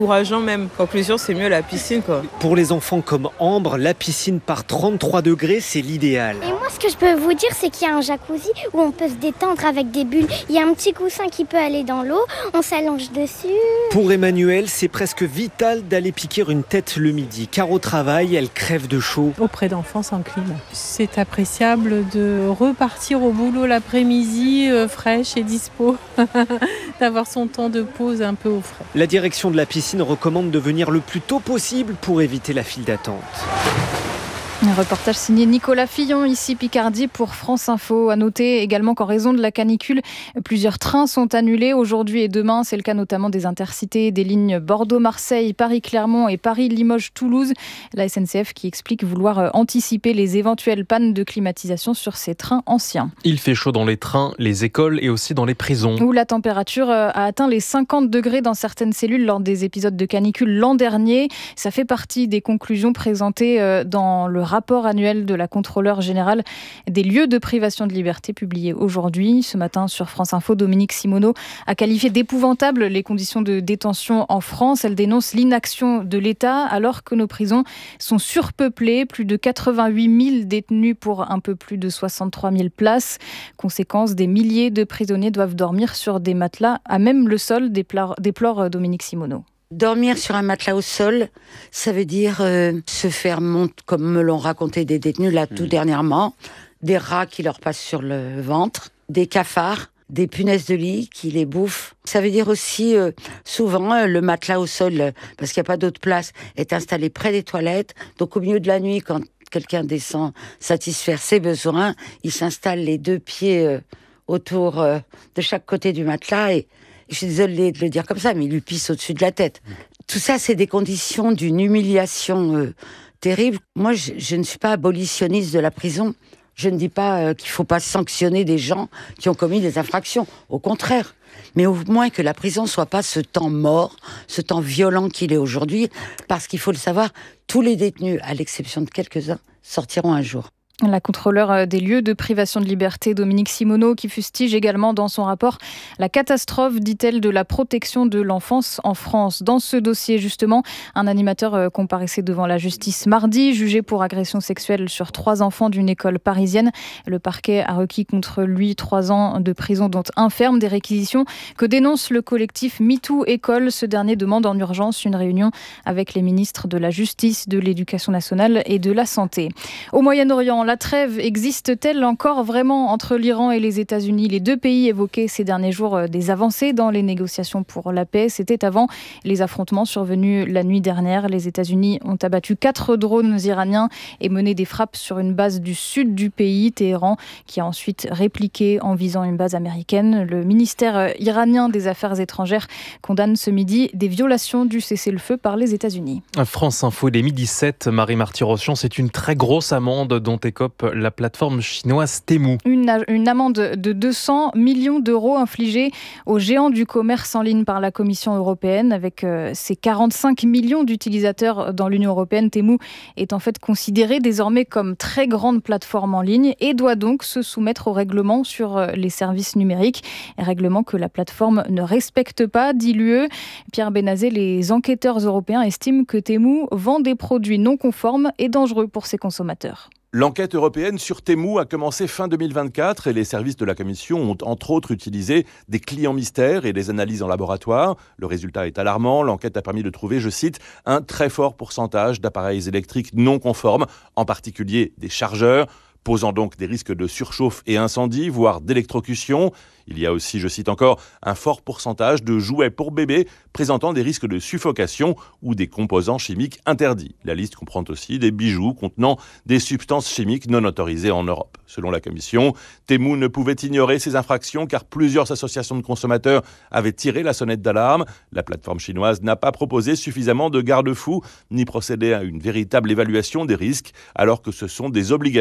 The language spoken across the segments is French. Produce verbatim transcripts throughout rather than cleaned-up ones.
Encourageant même. Conclusion, c'est mieux la piscine, quoi. Pour les enfants comme Ambre, la piscine par trente-trois degrés, c'est l'idéal. Et moi, ce que je peux vous dire, c'est qu'il y a un jacuzzi où on peut se détendre avec des bulles. Il y a un petit coussin qui peut aller dans l'eau, on s'allonge dessus. Pour Emmanuel, c'est presque vital d'aller piquer une tête le midi, car au travail, elle crève de chaud. Auprès d'enfants sans clim. C'est appréciable de repartir au boulot l'après-midi, euh, fraîche et dispo. D'avoir son temps de pause un peu au frais. La direction de la piscine recommande de venir le plus tôt possible pour éviter la file d'attente. Un reportage signé Nicolas Fillon, ici Picardie pour France Info. À noter également qu'en raison de la canicule, plusieurs trains sont annulés aujourd'hui et demain. C'est le cas notamment des intercités, des lignes Bordeaux-Marseille, Paris-Clermont et Paris-Limoges-Toulouse. La S N C F qui explique vouloir anticiper les éventuelles pannes de climatisation sur ces trains anciens. Il fait chaud dans les trains, les écoles et aussi dans les prisons. Où la température a atteint les cinquante degrés dans certaines cellules lors des épisodes de canicule l'an dernier. Ça fait partie des conclusions présentées dans le rapport annuel de la contrôleure générale des lieux de privation de liberté publié aujourd'hui. Ce matin sur France Info, Dominique Simoneau a qualifié d'épouvantables les conditions de détention en France. Elle dénonce l'inaction de l'État alors que nos prisons sont surpeuplées. Plus de quatre-vingt-huit mille détenus pour un peu plus de soixante-trois mille places. Conséquence, des milliers de prisonniers doivent dormir sur des matelas à même le sol, déplore, déplore Dominique Simoneau. Dormir sur un matelas au sol, ça veut dire euh, se faire monter, comme me l'ont raconté des détenus là tout mmh. dernièrement, des rats qui leur passent sur le ventre, des cafards, des punaises de lit qui les bouffent. Ça veut dire aussi euh, souvent euh, le matelas au sol, euh, parce qu'il n'y a pas d'autre place, est installé près des toilettes. Donc au milieu de la nuit, quand quelqu'un descend satisfaire ses besoins, il s'installe les deux pieds euh, autour euh, de chaque côté du matelas et je suis désolée de le dire comme ça, mais il lui pisse au-dessus de la tête. Tout ça, c'est des conditions d'une humiliation euh, terrible. Moi, je, je ne suis pas abolitionniste de la prison. Je ne dis pas euh, qu'il ne faut pas sanctionner des gens qui ont commis des infractions. Au contraire. Mais au moins que la prison ne soit pas ce temps mort, ce temps violent qu'il est aujourd'hui. Parce qu'il faut le savoir, tous les détenus, à l'exception de quelques-uns, sortiront un jour. La contrôleure des lieux de privation de liberté, Dominique Simoneau, qui fustige également dans son rapport la catastrophe, dit-elle, de la protection de l'enfance en France. Dans ce dossier, justement, un animateur comparaissait devant la justice mardi, jugé pour agression sexuelle sur trois enfants d'une école parisienne. Le parquet a requis contre lui trois ans de prison, dont un ferme, des réquisitions que dénonce le collectif MeToo École. Ce dernier demande en urgence une réunion avec les ministres de la Justice, de l'Éducation nationale et de la Santé. Au Moyen-Orient, la trêve existe-t-elle encore vraiment entre l'Iran et les États-Unis ? Les deux pays évoquaient ces derniers jours des avancées dans les négociations pour la paix. C'était avant les affrontements survenus la nuit dernière. Les États-Unis ont abattu quatre drones iraniens et mené des frappes sur une base du sud du pays, Téhéran, qui a ensuite répliqué en visant une base américaine. Le ministère iranien des Affaires étrangères condamne ce midi des violations du cessez-le-feu par les États-Unis. France Info, il est midi sept. Marie-Marty Rochon, c'est une très grosse amende dont écope la plateforme chinoise Temu. Une, une amende de deux cents millions d'euros infligée aux géants du commerce en ligne par la Commission européenne. Avec euh, ses quarante-cinq millions d'utilisateurs dans l'Union européenne, Temu est en fait considérée désormais comme très grande plateforme en ligne et doit donc se soumettre au règlement sur euh, les services numériques. Un règlement que la plateforme ne respecte pas, dit l'U E. Pierre Benazet, les enquêteurs européens estiment que Temu vend des produits non conformes et dangereux pour ses consommateurs. L'enquête européenne sur Temu a commencé fin deux mille vingt-quatre et les services de la Commission ont entre autres utilisé des clients mystères et des analyses en laboratoire. Le résultat est alarmant. L'enquête a permis de trouver, je cite, un très fort pourcentage d'appareils électriques non conformes, en particulier des chargeurs, posant donc des risques de surchauffe et incendie, voire d'électrocution. Il y a aussi, je cite encore, un fort pourcentage de jouets pour bébés présentant des risques de suffocation ou des composants chimiques interdits. La liste comprend aussi des bijoux contenant des substances chimiques non autorisées en Europe. Selon la Commission, Temu ne pouvait ignorer ces infractions car plusieurs associations de consommateurs avaient tiré la sonnette d'alarme. La plateforme chinoise n'a pas proposé suffisamment de garde-fous ni procédé à une véritable évaluation des risques alors que ce sont des obligations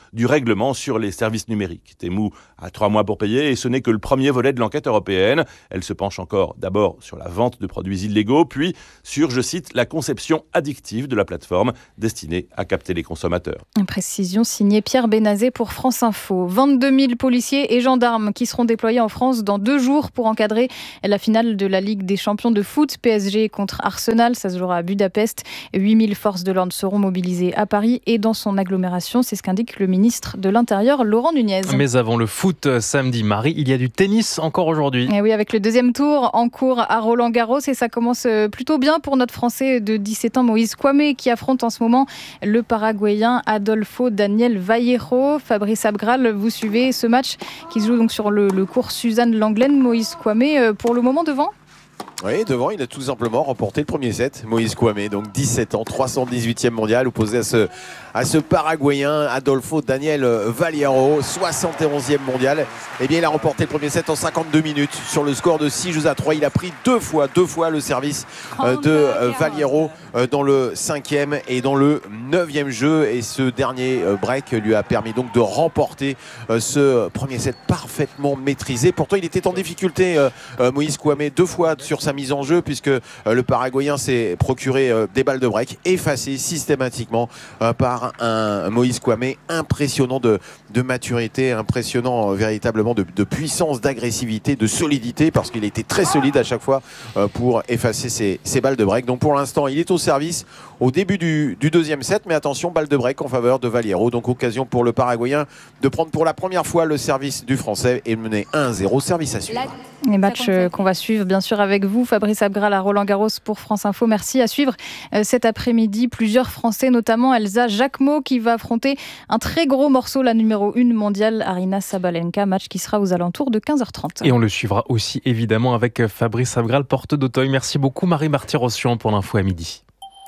du règlement sur les services numériques. Temu a trois mois pour payer et ce n'est que le premier volet de l'enquête européenne. Elle se penche encore d'abord sur la vente de produits illégaux, puis sur, je cite, la conception addictive de la plateforme destinée à capter les consommateurs. Une précision signée Pierre Bénazet pour France Info. vingt-deux mille policiers et gendarmes qui seront déployés en France dans deux jours pour encadrer la finale de la Ligue des champions de foot. P S G contre Arsenal, ça se jouera à Budapest. huit mille forces de l'ordre seront mobilisées à Paris et dans son agglomération. C'est ce qu'indique le ministre de l'Intérieur, Laurent Nunez. Mais avant le foot samedi, Marie, il y a du tennis encore aujourd'hui. Et oui, avec le deuxième tour en cours à Roland-Garros et ça commence plutôt bien pour notre Français de dix-sept ans, Moïse Kouamé, qui affronte en ce moment le Paraguayen Adolfo Daniel Vallejo. Fabrice Abgral, vous suivez ce match qui se joue donc sur le, le cours Suzanne Lenglen. Moïse Kouamé, pour le moment devant ? Oui, devant, il a tout simplement remporté le premier set. Moïse Kouamé, donc dix-sept ans, trois cent dix-huitième mondial, opposé à ce, à ce Paraguayen Adolfo Daniel Vallejo, soixante et onzième mondial. Eh bien, il a remporté le premier set en cinquante-deux minutes sur le score de six jeux à trois. Il a pris deux fois, deux fois le service euh, de euh, Vallejo euh, dans le cinquième et dans le neuvième jeu. Et ce dernier euh, break lui a permis donc de remporter euh, ce premier set parfaitement maîtrisé. Pourtant, il était en difficulté, euh, euh, Moïse Kouamé, deux fois sur sa mise en jeu, puisque euh, le Paraguayen s'est procuré euh, des balles de break effacées systématiquement euh, par un Moïse Kouamé impressionnant de, de maturité, impressionnant euh, véritablement de, de puissance, d'agressivité, de solidité, parce qu'il était très solide à chaque fois euh, pour effacer ses, ses balles de break. Donc pour l'instant, il est au service au début du, du deuxième set, mais attention, balle de break en faveur de Vallejo. Donc occasion pour le Paraguayen de prendre pour la première fois le service du Français et mener un zéro, service à suivre. Les matchs qu'on va suivre bien sûr avec vous, Fabrice Abgral à Roland-Garros pour France Info. Merci. À suivre cet après-midi plusieurs Français, notamment Elsa Jacquemot qui va affronter un très gros morceau, la numéro un mondiale, Aryna Sabalenka. Match qui sera aux alentours de quinze heures trente. Et on le suivra aussi évidemment avec Fabrice Abgral, porte d'Auteuil. Merci beaucoup Marie-Marty Rossian pour l'info à midi.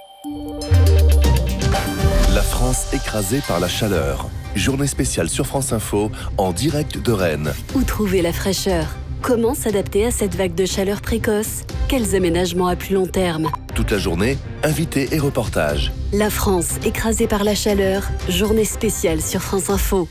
La France écrasée par la chaleur. Journée spéciale sur France Info en direct de Rennes. Où trouver la fraîcheur ? Comment s'adapter à cette vague de chaleur précoce ? Quels aménagements à plus long terme ? Toute la journée, invités et reportages. La France écrasée par la chaleur, journée spéciale sur France Info.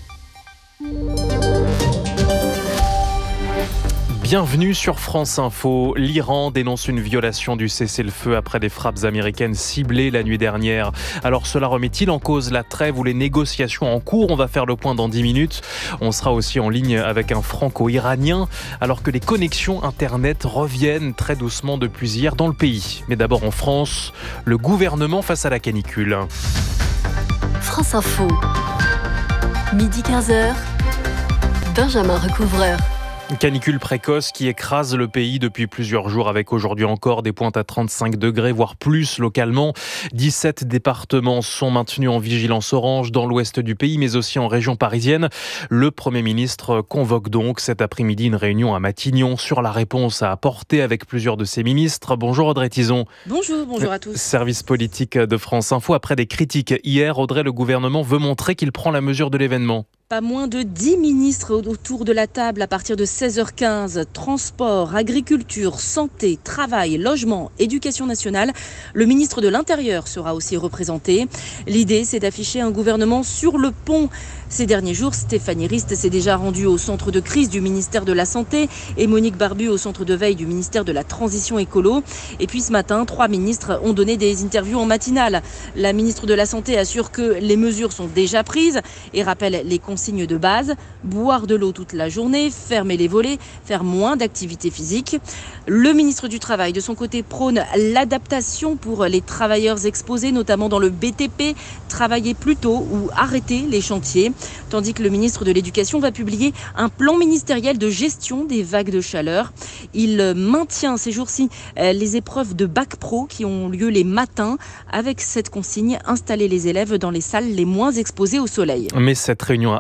Bienvenue sur France Info. L'Iran dénonce une violation du cessez-le-feu après des frappes américaines ciblées la nuit dernière. Alors cela remet-il en cause la trêve ou les négociations en cours ? On va faire le point dans dix minutes. On sera aussi en ligne avec un franco-iranien alors que les connexions Internet reviennent très doucement depuis hier dans le pays. Mais d'abord en France, le gouvernement face à la canicule. France Info. Midi quinze heures. Benjamin Recouvreur. Canicule précoce qui écrase le pays depuis plusieurs jours avec aujourd'hui encore des pointes à trente-cinq degrés, voire plus localement. dix-sept départements sont maintenus en vigilance orange dans l'ouest du pays, mais aussi en région parisienne. Le Premier ministre convoque donc cet après-midi une réunion à Matignon sur la réponse à apporter avec plusieurs de ses ministres. Bonjour Audrey Tizon. Bonjour, bonjour à tous. Service politique de France Info. Après des critiques hier, Audrey, le gouvernement veut montrer qu'il prend la mesure de l'événement. Pas moins de dix ministres autour de la table à partir de seize heures quinze. Transport, agriculture, santé, travail, logement, éducation nationale. Le ministre de l'Intérieur sera aussi représenté. L'idée, c'est d'afficher un gouvernement sur le pont. Ces derniers jours, Stéphanie Rist s'est déjà rendue au centre de crise du ministère de la Santé et Monique Barbu au centre de veille du ministère de la Transition écolo. Et puis ce matin, trois ministres ont donné des interviews en matinale. La ministre de la Santé assure que les mesures sont déjà prises et rappelle les consignes de base. Boire de l'eau toute la journée, fermer les volets, faire moins d'activité physique. Le ministre du Travail, de son côté, prône l'adaptation pour les travailleurs exposés, notamment dans le B T P, travailler plus tôt ou arrêter les chantiers. Tandis que le ministre de l'Éducation va publier un plan ministériel de gestion des vagues de chaleur. Il maintient ces jours-ci les épreuves de bac pro qui ont lieu les matins avec cette consigne, installer les élèves dans les salles les moins exposées au soleil. Mais cette réunion à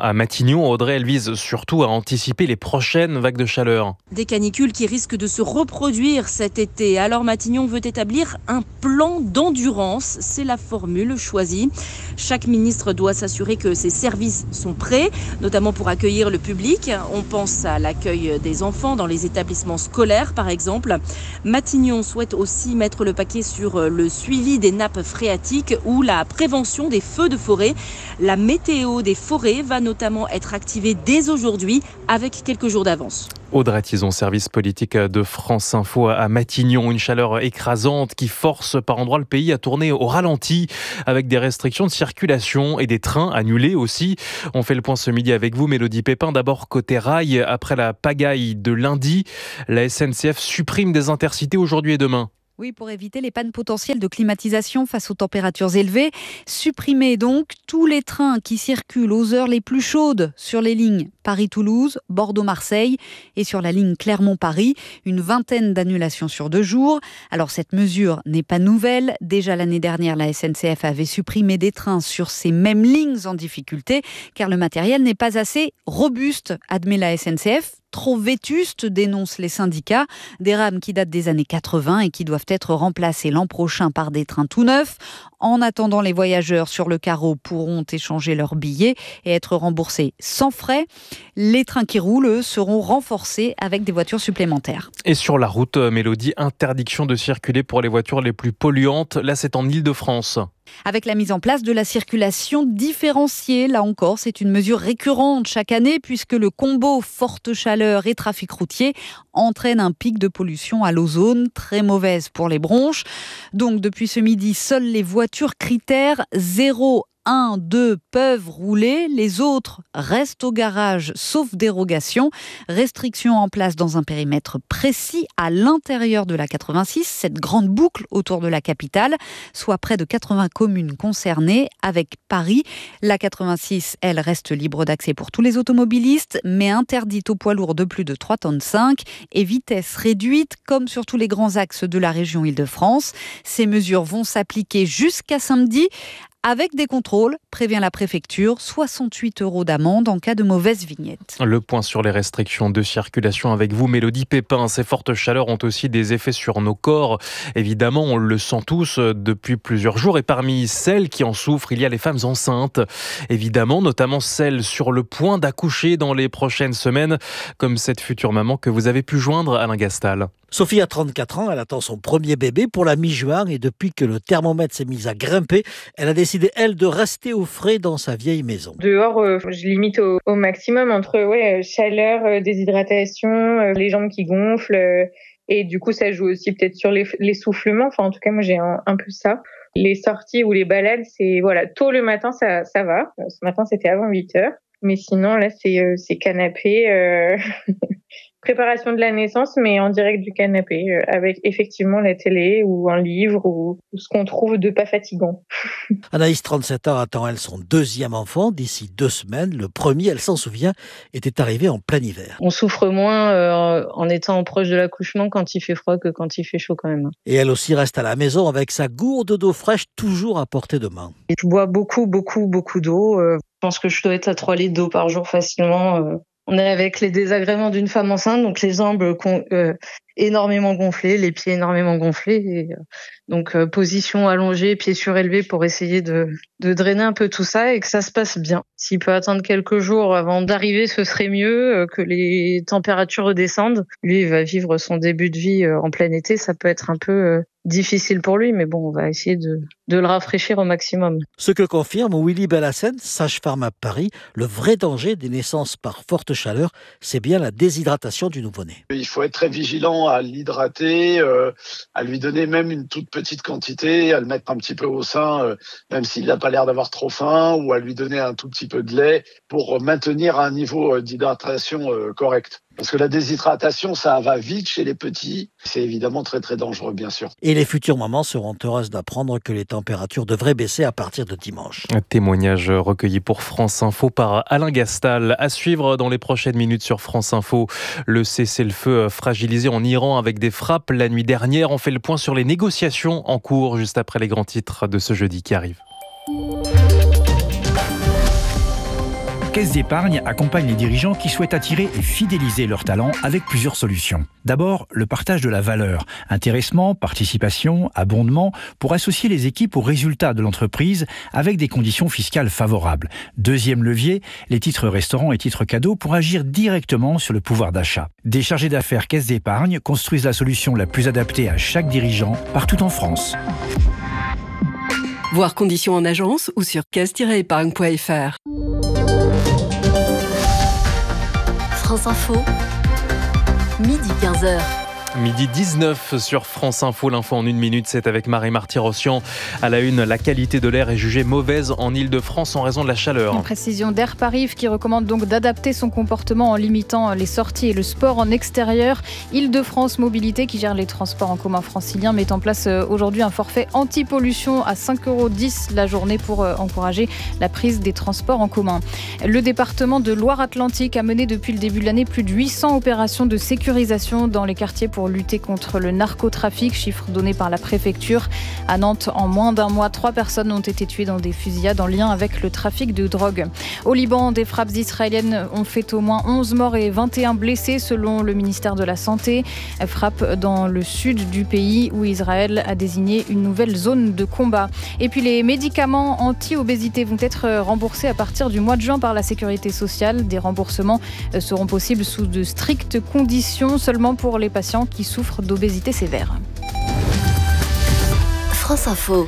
à Matignon. Audrey, elle vise surtout à anticiper les prochaines vagues de chaleur. Des canicules qui risquent de se reproduire cet été. Alors Matignon veut établir un plan d'endurance. C'est la formule choisie. Chaque ministre doit s'assurer que ses services sont prêts, notamment pour accueillir le public. On pense à l'accueil des enfants dans les établissements scolaires, par exemple. Matignon souhaite aussi mettre le paquet sur le suivi des nappes phréatiques ou la prévention des feux de forêt. La météo des forêts va notamment être activée dès aujourd'hui avec quelques jours d'avance. Audrey Tizon, service politique de France Info à Matignon. Une chaleur écrasante qui force par endroits le pays à tourner au ralenti avec des restrictions de circulation et des trains annulés aussi. On fait le point ce midi avec vous, Mélodie Pépin. D'abord côté rail, après la pagaille de lundi, la S N C F supprime des intercités aujourd'hui et demain. Oui, pour éviter les pannes potentielles de climatisation face aux températures élevées. Supprimer donc tous les trains qui circulent aux heures les plus chaudes sur les lignes Paris-Toulouse, Bordeaux-Marseille et sur la ligne Clermont-Paris. Une vingtaine d'annulations sur deux jours. Alors cette mesure n'est pas nouvelle. Déjà l'année dernière, la S N C F avait supprimé des trains sur ces mêmes lignes en difficulté car le matériel n'est pas assez robuste, admet la S N C F. Trop vétustes, dénoncent les syndicats. Des rames qui datent des années quatre-vingts et qui doivent être remplacées l'an prochain par des trains tout neufs. En attendant, les voyageurs sur le carreau pourront échanger leurs billets et être remboursés sans frais. Les trains qui roulent, eux, seront renforcés avec des voitures supplémentaires. Et sur la route, Mélodie, interdiction de circuler pour les voitures les plus polluantes. Là, c'est en Île-de-France. Avec la mise en place de la circulation différenciée, là encore, c'est une mesure récurrente chaque année puisque le combo forte chaleur et trafic routier entraîne un pic de pollution à l'ozone très mauvaise pour les bronches. Donc depuis ce midi, seules les voitures critères zéro, un, deux peuvent rouler, les autres restent au garage sauf dérogation. Restrictions en place dans un périmètre précis à l'intérieur de la quatre-vingt-six, cette grande boucle autour de la capitale, soit près de quatre-vingts communes concernées avec Paris. La quatre-vingt-six, elle, reste libre d'accès pour tous les automobilistes, mais interdite aux poids lourds de plus de trois tonnes cinq et vitesse réduite comme sur tous les grands axes de la région Île-de-France. Ces mesures vont s'appliquer jusqu'à samedi. Avec des contrôles, prévient la préfecture, soixante-huit euros d'amende en cas de mauvaise vignette. Le point sur les restrictions de circulation avec vous, Mélodie Pépin. Ces fortes chaleurs ont aussi des effets sur nos corps. Évidemment, on le sent tous depuis plusieurs jours. Et parmi celles qui en souffrent, il y a les femmes enceintes. Évidemment, notamment celles sur le point d'accoucher dans les prochaines semaines, comme cette future maman que vous avez pu joindre, Alain Gastal. Sophie a trente-quatre ans, elle attend son premier bébé pour la mi-juin et depuis que le thermomètre s'est mis à grimper, elle a décidé, elle, de rester au frais dans sa vieille maison. Dehors, euh, je limite au, au maximum entre ouais, chaleur, euh, déshydratation, euh, les jambes qui gonflent euh, et du coup ça joue aussi peut-être sur les, l'essoufflement. Enfin en tout cas moi j'ai un, un peu ça. Les sorties ou les balades, c'est voilà tôt le matin ça, ça va. Ce matin c'était avant huit heures. Mais sinon là c'est, euh, c'est canapé... Euh... Préparation de la naissance, mais en direct du canapé, euh, avec effectivement la télé ou un livre ou, ou ce qu'on trouve de pas fatigant. Anaïs, trente-sept ans, attend elle son deuxième enfant d'ici deux semaines. Le premier, elle s'en souvient, était arrivé en plein hiver. On souffre moins euh, en étant proche de l'accouchement quand il fait froid que quand il fait chaud quand même. Et elle aussi reste à la maison avec sa gourde d'eau fraîche toujours à portée de main. Je bois beaucoup, beaucoup, beaucoup d'eau. Euh, je pense que je dois être à trois litres d'eau par jour facilement. Euh. On est avec les désagréments d'une femme enceinte, donc les jambes euh, énormément gonflées, les pieds énormément gonflés. Et, euh, donc euh, position allongée, pieds surélevés pour essayer de, de drainer un peu tout ça et que ça se passe bien. S'il peut attendre quelques jours avant d'arriver, ce serait mieux, euh, que les températures redescendent. Lui, il va vivre son début de vie euh, en plein été, ça peut être un peu... Euh, difficile pour lui, mais bon, on va essayer de, de le rafraîchir au maximum. Ce que confirme Willy Bellassène, sage-femme à Paris, le vrai danger des naissances par forte chaleur, c'est bien la déshydratation du nouveau-né. Il faut être très vigilant à l'hydrater, euh, à lui donner même une toute petite quantité, à le mettre un petit peu au sein, euh, même s'il n'a pas l'air d'avoir trop faim, ou à lui donner un tout petit peu de lait pour maintenir un niveau d'hydratation euh, correct. Parce que la déshydratation, ça va vite chez les petits. C'est évidemment très très dangereux, bien sûr. Et les futures mamans seront heureuses d'apprendre que les températures devraient baisser à partir de dimanche. Un témoignage recueilli pour France Info par Alain Gastal. À suivre dans les prochaines minutes sur France Info. Le cessez-le-feu fragilisé en Iran avec des frappes la nuit dernière. On fait le point sur les négociations en cours juste après les grands titres de ce jeudi qui arrive. Caisse d'épargne accompagne les dirigeants qui souhaitent attirer et fidéliser leurs talents avec plusieurs solutions. D'abord, le partage de la valeur, intéressement, participation, abondement, pour associer les équipes aux résultats de l'entreprise avec des conditions fiscales favorables. Deuxième levier, les titres restaurants et titres cadeaux pour agir directement sur le pouvoir d'achat. Des chargés d'affaires Caisse d'épargne construisent la solution la plus adaptée à chaque dirigeant partout en France. Voir conditions en agence ou sur caisse tiret épargne point f r. France Info, midi quinze heures. Midi dix-neuf sur France Info, l'info en une minute, c'est avec Marie-Marty Rossian. À la une, la qualité de l'air est jugée mauvaise en Ile-de-France en raison de la chaleur. Une précision d'Air Paris qui recommande donc d'adapter son comportement en limitant les sorties et le sport en extérieur. Ile-de-France Mobilité, qui gère les transports en commun franciliens, met en place aujourd'hui un forfait anti-pollution à cinq euros dix la journée pour encourager la prise des transports en commun. Le département de Loire-Atlantique a mené depuis le début de l'année plus de huit cents opérations de sécurisation dans les quartiers pour lutter contre le narcotrafic, chiffre donné par la préfecture. À Nantes, en moins d'un mois, trois personnes ont été tuées dans des fusillades en lien avec le trafic de drogue. Au Liban, des frappes israéliennes ont fait au moins onze morts et vingt et un blessés selon le ministère de la Santé. Frappe dans le sud du pays où Israël a désigné une nouvelle zone de combat. Et puis les médicaments anti-obésité vont être remboursés à partir du mois de juin par la Sécurité sociale. Des remboursements seront possibles sous de strictes conditions, seulement pour les patients qui souffrent d'obésité sévère. France Info.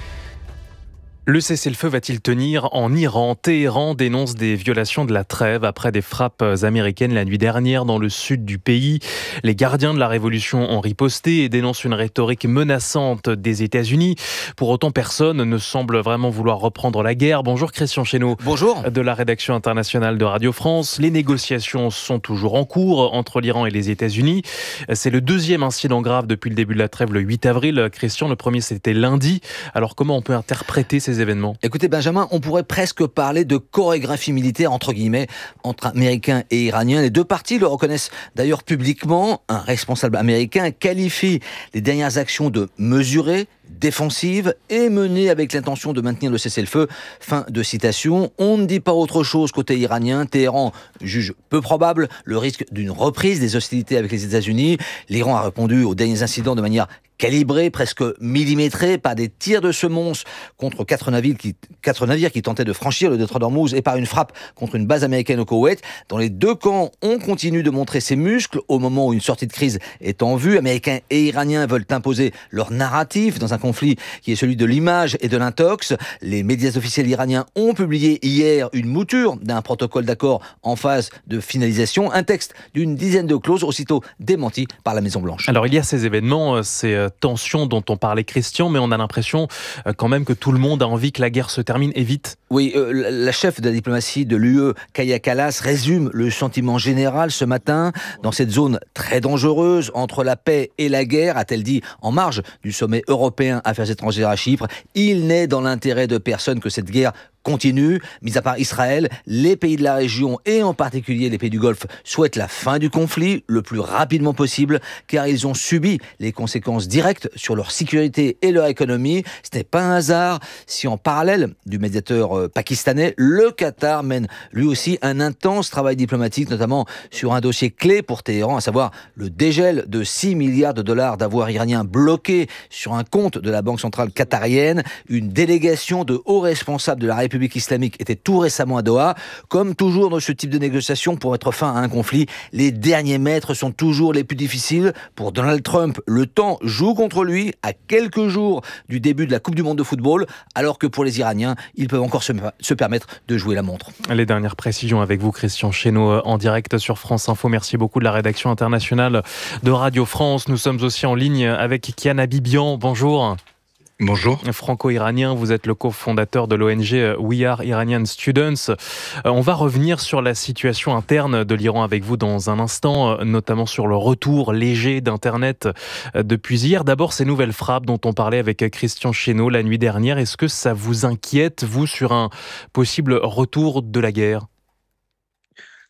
Le cessez-le-feu va-t-il tenir en Iran ? Téhéran dénonce des violations de la trêve après des frappes américaines la nuit dernière dans le sud du pays. Les gardiens de la révolution ont riposté et dénoncent une rhétorique menaçante des États-Unis. Pour autant, personne ne semble vraiment vouloir reprendre la guerre. Bonjour Christian Chesneau. Bonjour. De la rédaction internationale de Radio France. Les négociations sont toujours en cours entre l'Iran et les États-Unis. C'est le deuxième incident grave depuis le début de la trêve le huit avril. Christian, le premier c'était lundi. Alors comment on peut interpréter ces événements ? Écoutez Benjamin, on pourrait presque parler de chorégraphie militaire entre guillemets entre Américains et Iraniens. Les deux parties le reconnaissent d'ailleurs publiquement. Un responsable américain qualifie les dernières actions de mesurées, défensive et menée avec l'intention de maintenir le cessez-le-feu. Fin de citation. On ne dit pas autre chose côté iranien. Téhéran juge peu probable le risque d'une reprise des hostilités avec les États-Unis. L'Iran a répondu aux derniers incidents de manière calibrée, presque millimétrée, par des tirs de semonce contre quatre navires qui, quatre navires qui tentaient de franchir le détroit d'Ormuz et par une frappe contre une base américaine au Koweït. Dans les deux camps, on continue de montrer ses muscles au moment où une sortie de crise est en vue. Américains et Iraniens veulent imposer leur narratif dans un conflit qui est celui de l'image et de l'intox. Les médias officiels iraniens ont publié hier une mouture d'un protocole d'accord en phase de finalisation, un texte d'une dizaine de clauses aussitôt démenti par la Maison-Blanche. Alors il y a ces événements, ces tensions dont on parlait Christian, mais on a l'impression quand même que tout le monde a envie que la guerre se termine et vite. Oui, euh, la chef de la diplomatie de l'U E, Kaja Kallas, résume le sentiment général ce matin. Dans cette zone très dangereuse entre la paix et la guerre, a-t-elle dit, en marge du sommet européen Affaires étrangères à Chypre, il n'est dans l'intérêt de personne que cette guerre continue. Mis à part Israël, les pays de la région et en particulier les pays du Golfe souhaitent la fin du conflit le plus rapidement possible car ils ont subi les conséquences directes sur leur sécurité et leur économie. Ce n'est pas un hasard si en parallèle du médiateur pakistanais, le Qatar mène lui aussi un intense travail diplomatique, notamment sur un dossier clé pour Téhéran, à savoir le dégel de six milliards de dollars d'avoirs iraniens bloqués sur un compte de la banque centrale qatarienne. Une délégation de hauts responsables de la République islamique était tout récemment à Doha. Comme toujours dans ce type de négociation pour mettre fin à un conflit, les derniers mètres sont toujours les plus difficiles. Pour Donald Trump, le temps joue contre lui à quelques jours du début de la Coupe du Monde de football, alors que pour les Iraniens, ils peuvent encore se, se permettre de jouer la montre. Les dernières précisions avec vous, Christian Chesneau, en direct sur France Info. Merci beaucoup de la rédaction internationale de Radio France. Nous sommes aussi en ligne avec Kian Abibian. Bonjour. Bonjour. Franco-iranien, vous êtes le cofondateur de l'O N G We Are Iranian Students. On va revenir sur la situation interne de l'Iran avec vous dans un instant, notamment sur le retour léger d'Internet depuis hier. D'abord, ces nouvelles frappes dont on parlait avec Christian Chesneau la nuit dernière. Est-ce que ça vous inquiète, vous, sur un possible retour de la guerre ?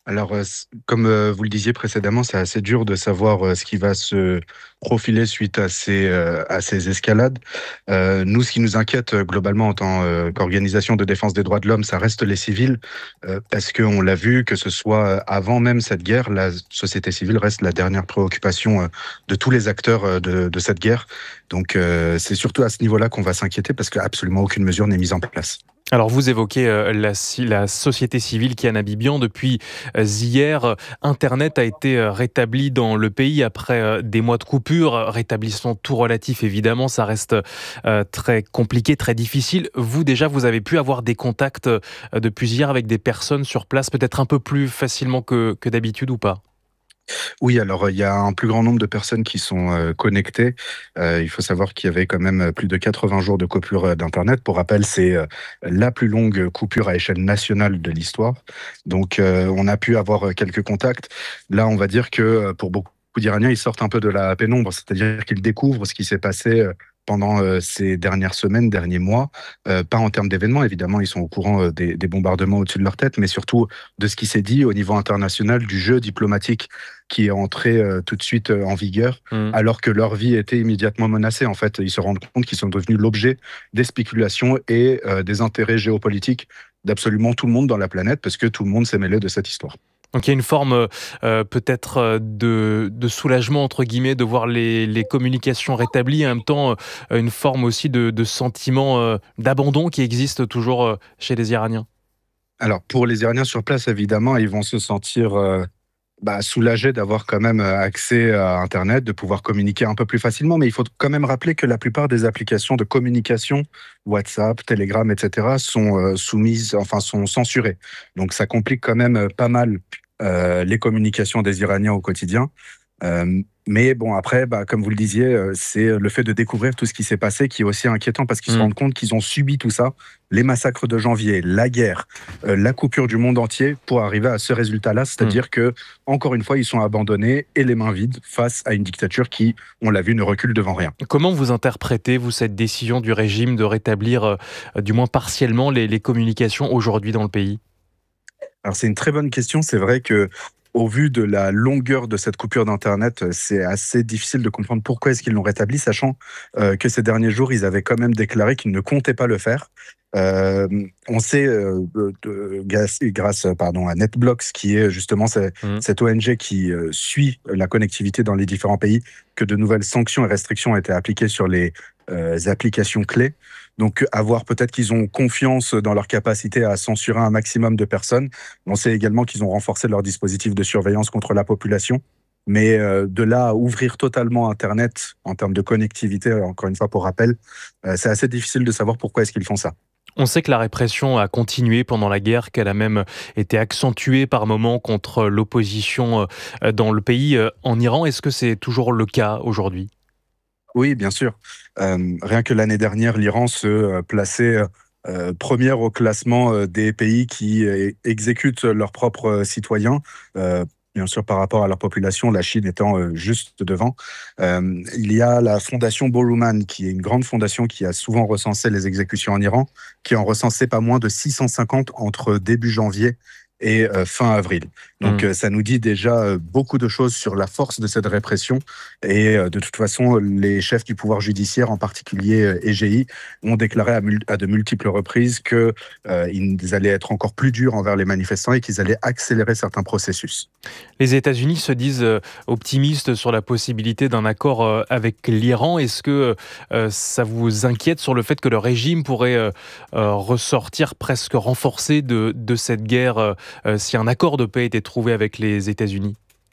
Alors, euh, c- comme euh, vous le disiez précédemment, c'est assez dur de savoir euh, ce qui va se profiler suite à ces, euh, à ces escalades. Euh, nous, ce qui nous inquiète euh, globalement en tant euh, qu'organisation de défense des droits de l'homme, ça reste les civils, euh, parce qu'on l'a vu, que ce soit euh, avant même cette guerre, la société civile reste la dernière préoccupation euh, de tous les acteurs euh, de, de cette guerre. Donc, euh, c'est surtout à ce niveau-là qu'on va s'inquiéter, parce qu'absolument aucune mesure n'est mise en place. Alors vous évoquez euh, la, ci- la société civile Kiana Bibian. Depuis euh, hier, euh, Internet a été euh, rétabli dans le pays après euh, des mois de coupure. Rétablissement tout relatif, évidemment, ça reste euh, très compliqué, très difficile. Vous déjà, vous avez pu avoir des contacts euh, depuis hier avec des personnes sur place, peut-être un peu plus facilement que, que d'habitude ou pas? Oui, alors euh, il y a un plus grand nombre de personnes qui sont euh, connectées. Euh, il faut savoir qu'il y avait quand même plus de quatre-vingts jours de coupure euh, d'Internet. Pour rappel, c'est euh, la plus longue coupure à échelle nationale de l'histoire. Donc, euh, on a pu avoir euh, quelques contacts. Là, on va dire que euh, pour beaucoup d'Iraniens, ils sortent un peu de la pénombre, c'est-à-dire qu'ils découvrent ce qui s'est passé euh, pendant euh, ces dernières semaines, derniers mois. Euh, pas en termes d'événements, évidemment, ils sont au courant euh, des, des bombardements au-dessus de leur tête, mais surtout de ce qui s'est dit au niveau international, du jeu diplomatique qui est entré euh, tout de suite euh, en vigueur, Mmh. alors que leur vie était immédiatement menacée. En fait, ils se rendent compte qu'ils sont devenus l'objet des spéculations et euh, des intérêts géopolitiques d'absolument tout le monde dans la planète, parce que tout le monde s'est mêlé de cette histoire. Donc il y a une forme euh, peut-être euh, de, de soulagement, entre guillemets, de voir les, les communications rétablies, en même temps euh, une forme aussi de, de sentiment euh, d'abandon qui existe toujours euh, chez les Iraniens. Alors, pour les Iraniens sur place, évidemment, ils vont se sentir euh, bah, soulagés d'avoir quand même euh, accès à Internet, de pouvoir communiquer un peu plus facilement. Mais il faut quand même rappeler que la plupart des applications de communication, WhatsApp, Telegram, et cetera, sont euh, soumises, enfin, sont censurées. Donc, ça complique quand même euh, pas mal euh, les communications des Iraniens au quotidien. Euh, mais bon, après, bah, comme vous le disiez, euh, c'est le fait de découvrir tout ce qui s'est passé qui est aussi inquiétant, parce qu'ils se Mmh. rendent compte qu'ils ont subi tout ça, les massacres de janvier, la guerre, euh, la coupure du monde entier, pour arriver à ce résultat-là. C'est-à-dire que, encore une fois, ils sont abandonnés et les mains vides face à une dictature qui, on l'a vu, ne recule devant rien. Comment vous interprétez, vous, cette décision du régime de rétablir, euh, du moins partiellement, les, les communications aujourd'hui dans le pays? Alors, c'est une très bonne question. C'est vrai que, au vu de la longueur de cette coupure d'Internet, euh, c'est assez difficile de comprendre pourquoi est-ce qu'ils l'ont rétabli, sachant euh, que ces derniers jours, ils avaient quand même déclaré qu'ils ne comptaient pas le faire. Euh, on sait, euh, de- de- grâce, grâce, pardon, à NetBlocks, qui est justement ce- Mmh. cette O N G qui euh, suit la connectivité dans les différents pays, que de nouvelles sanctions et restrictions ont été appliquées sur les euh, applications clés. Donc, à voir, peut-être qu'ils ont confiance dans leur capacité à censurer un maximum de personnes. On sait également qu'ils ont renforcé leur dispositif de surveillance contre la population. Mais euh, de là à ouvrir totalement Internet en termes de connectivité, encore une fois pour rappel, euh, c'est assez difficile de savoir pourquoi est-ce qu'ils font ça. On sait que la répression a continué pendant la guerre, qu'elle a même été accentuée par moments contre l'opposition euh, dans le pays. Euh, En Iran, est-ce que c'est toujours le cas aujourd'hui? Oui, bien sûr. Euh, rien que l'année dernière, l'Iran se euh, plaçait euh, première au classement euh, des pays qui euh, exécutent leurs propres euh, citoyens. Euh, bien sûr, par rapport à leur population, la Chine étant euh, juste devant. Euh, il y a la fondation Boruman, qui est une grande fondation qui a souvent recensé les exécutions en Iran, qui en recensait pas moins de six cent cinquante entre début janvier et euh, fin avril. Donc Mmh. euh, ça nous dit déjà euh, beaucoup de choses sur la force de cette répression. Et euh, de toute façon, les chefs du pouvoir judiciaire, en particulier euh, E G I, ont déclaré à, mul- à de multiples reprises qu'ils euh, allaient être encore plus durs envers les manifestants et qu'ils allaient accélérer certains processus. Les États-Unis se disent euh, optimistes sur la possibilité d'un accord euh, avec l'Iran. Est-ce que euh, ça vous inquiète sur le fait que le régime pourrait euh, euh, ressortir presque renforcé de, de cette guerre euh, euh, si un accord de paix était trouvé avec les États-Unis?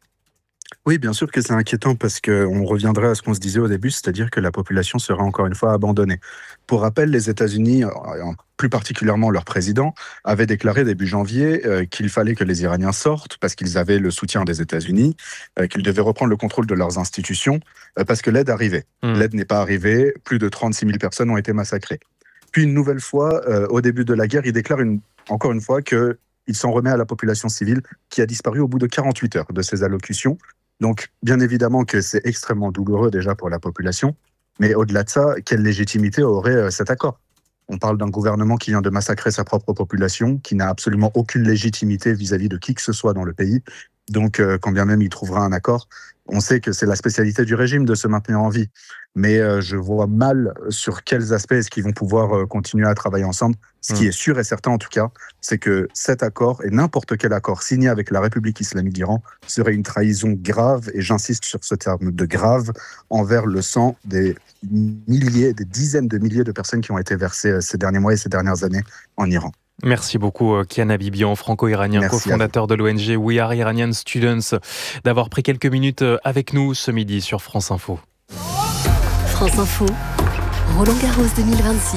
Oui, bien sûr que c'est inquiétant, parce qu'on reviendrait à ce qu'on se disait au début, c'est-à-dire que la population serait encore une fois abandonnée. Pour rappel, les États-Unis, en- plus particulièrement leur président, avait déclaré début janvier euh, qu'il fallait que les Iraniens sortent parce qu'ils avaient le soutien des États-Unis, euh, qu'ils devaient reprendre le contrôle de leurs institutions euh, parce que l'aide arrivait. Mmh. L'aide n'est pas arrivée, plus de trente-six mille personnes ont été massacrées. Puis une nouvelle fois, euh, au début de la guerre, il déclare une, encore une fois qu'il s'en remet à la population civile qui a disparu au bout de quarante-huit heures de ces allocutions. Donc, bien évidemment que c'est extrêmement douloureux déjà pour la population, mais au-delà de ça, quelle légitimité aurait euh, cet accord? On parle d'un gouvernement qui vient de massacrer sa propre population, qui n'a absolument aucune légitimité vis-à-vis de qui que ce soit dans le pays. Donc, euh, quand bien même il trouvera un accord, on sait que c'est la spécialité du régime de se maintenir en vie. Mais euh, je vois mal sur quels aspects est-ce qu'ils vont pouvoir euh, continuer à travailler ensemble. Ce mmh. qui est sûr et certain, en tout cas, c'est que cet accord, et n'importe quel accord signé avec la République islamique d'Iran, serait une trahison grave, et j'insiste sur ce terme de grave, envers le sang des milliers, des dizaines de milliers de personnes qui ont été versées ces derniers mois et ces dernières années en Iran. Merci beaucoup Kian Habibian, franco-iranien, cofondateur de l'O N G We Are Iranian Students, d'avoir pris quelques minutes avec nous ce midi sur France Info. France Info, Roland Garros deux mille vingt-six.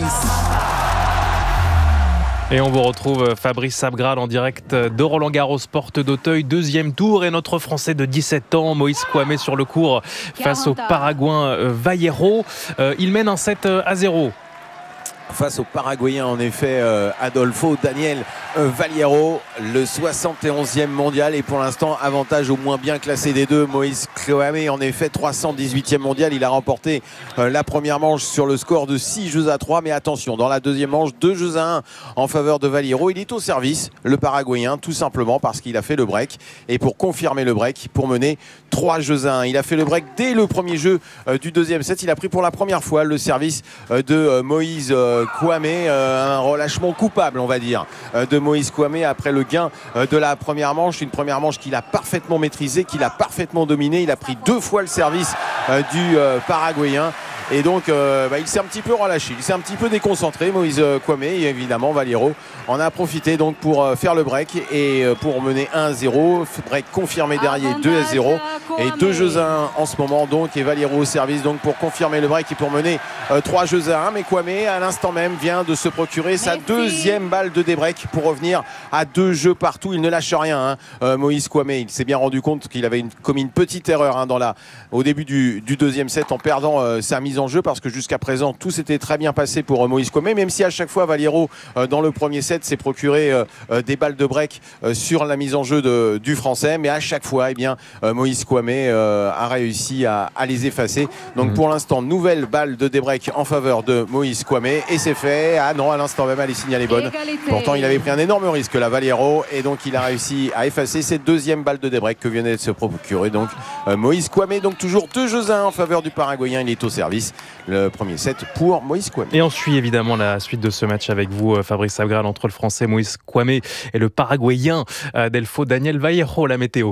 Et on vous retrouve Fabrice Sabgrad en direct de Roland Garros, porte d'Auteuil, deuxième tour. Et notre Français de dix-sept ans, Moïse Kouamé, sur le court face au Paraguayen Vallejo. Il mène un set à zéro. Face au Paraguayen, en effet, euh, Adolfo Daniel euh, Vallejo, le soixante et onzième mondial. Et pour l'instant, avantage au moins bien classé des deux. Moïse Kouamé, en effet, trois cent dix-huitième mondial. Il a remporté euh, la première manche sur le score de six jeux à trois. Mais attention, dans la deuxième manche, deux jeux à un en faveur de Vallejo. Il est au service, le Paraguayen, tout simplement parce qu'il a fait le break. Et pour confirmer le break, pour mener trois jeux à un. Il a fait le break dès le premier jeu euh, du deuxième set. Il a pris pour la première fois le service euh, de euh, Moïse euh, Kouamé, euh, un relâchement coupable, on va dire, euh, de Moïse Kouamé après le gain euh, de la première manche. Une première manche qu'il a parfaitement maîtrisée, qu'il a parfaitement dominée. Il a pris deux fois le service euh, du euh, Paraguayen. Et donc, euh, bah, il s'est un petit peu relâché, il s'est un petit peu déconcentré, Moïse Kouamé. Et évidemment, Vallejo en a profité donc pour euh, faire le break et euh, pour mener un à zéro. Break confirmé derrière, deux à zéro. Et deux jeux à un en ce moment, donc. Et Vallejo au service donc pour confirmer le break et pour mener euh, trois jeux à un. Mais Kouamé, à l'instant même, vient de se procurer sa deuxième balle de débreak pour revenir à deux jeux partout. Il ne lâche rien, hein, euh, Moïse Kouamé. Il s'est bien rendu compte qu'il avait une, commis une petite erreur hein, dans la, au début du, du deuxième set en perdant euh, sa mise en jeu, parce que jusqu'à présent tout s'était très bien passé pour euh, Moïse Kouamé, même si à chaque fois Vallejo euh, dans le premier set s'est procuré euh, euh, des balles de break euh, sur la mise en jeu de, du français, mais à chaque fois eh bien, euh, Moïse Kouamé euh, a réussi à, à les effacer. Donc mmh. pour l'instant, nouvelle balle de débreak en faveur de Moïse Kouamé, et c'est fait. Ah non, à l'instant même elle est signalée bonne. Égalité. Pourtant il avait pris un énorme risque là, Vallejo, et donc il a réussi à effacer cette deuxième balle de débreak que venait de se procurer donc euh, Moïse Kouamé. Donc toujours deux jeux à un en faveur du Paraguayen, il est au service. Le premier set pour Moïse Kouamé. Et on suit évidemment la suite de ce match avec vous, Fabrice Sabgrad, entre le Français Moïse Kouamé et le Paraguayen Adolfo Daniel Vallejo. La météo.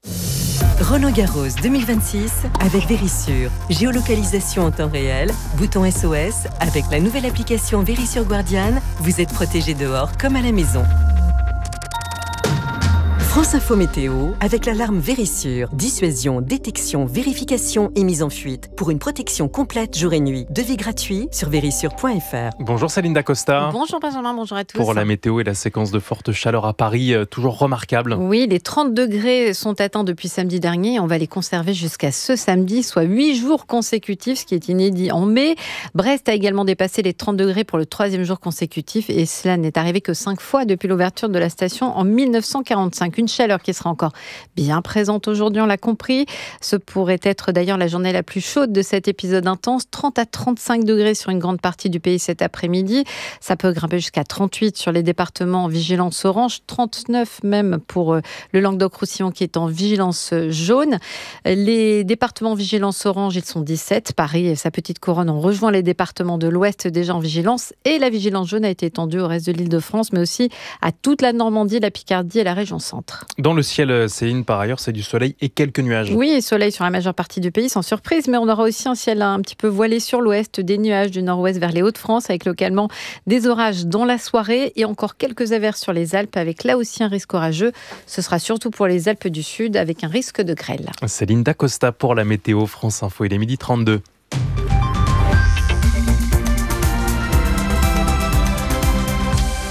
Roland Garros deux mille vingt-six avec Vérissure. Géolocalisation en temps réel, bouton S O S. Avec la nouvelle application Vérissure Guardian, vous êtes protégé dehors comme à la maison. France Info Météo avec l'alarme Vérissure. Dissuasion, détection, vérification et mise en fuite. Pour une protection complète jour et nuit. Devis gratuit sur vérissure point f r. Bonjour Céline Dacosta. Bonjour Benjamin, bonjour à tous. Pour la météo et la séquence de forte chaleur à Paris, toujours remarquable. Oui, les trente degrés sont atteints depuis samedi dernier. On va les conserver jusqu'à ce samedi, soit huit jours consécutifs, ce qui est inédit en mai. Brest a également dépassé les trente degrés pour le troisième jour consécutif, et cela n'est arrivé que cinq fois depuis l'ouverture de la station en mille neuf cent quarante-cinq. Une chaleur qui sera encore bien présente aujourd'hui, on l'a compris. Ce pourrait être d'ailleurs la journée la plus chaude de cet épisode intense. trente à trente-cinq degrés sur une grande partie du pays cet après-midi. Ça peut grimper jusqu'à trente-huit sur les départements en vigilance orange, trente-neuf même pour le Languedoc-Roussillon qui est en vigilance jaune. Les départements en vigilance orange, ils sont dix-sept. Paris et sa petite couronne ont rejoint les départements de l'Ouest déjà en vigilance, et la vigilance jaune a été étendue au reste de l'Île-de-France, mais aussi à toute la Normandie, la Picardie et la région centre. Dans le ciel, Céline, par ailleurs, c'est du soleil et quelques nuages. Oui, soleil sur la majeure partie du pays, sans surprise, mais on aura aussi un ciel un petit peu voilé sur l'ouest, des nuages du nord-ouest vers les Hauts-de-France, avec localement des orages dans la soirée et encore quelques averses sur les Alpes, avec là aussi un risque orageux. Ce sera surtout pour les Alpes du Sud, avec un risque de grêle. Céline Dacosta pour la météo. France Info, il est midi trente-deux.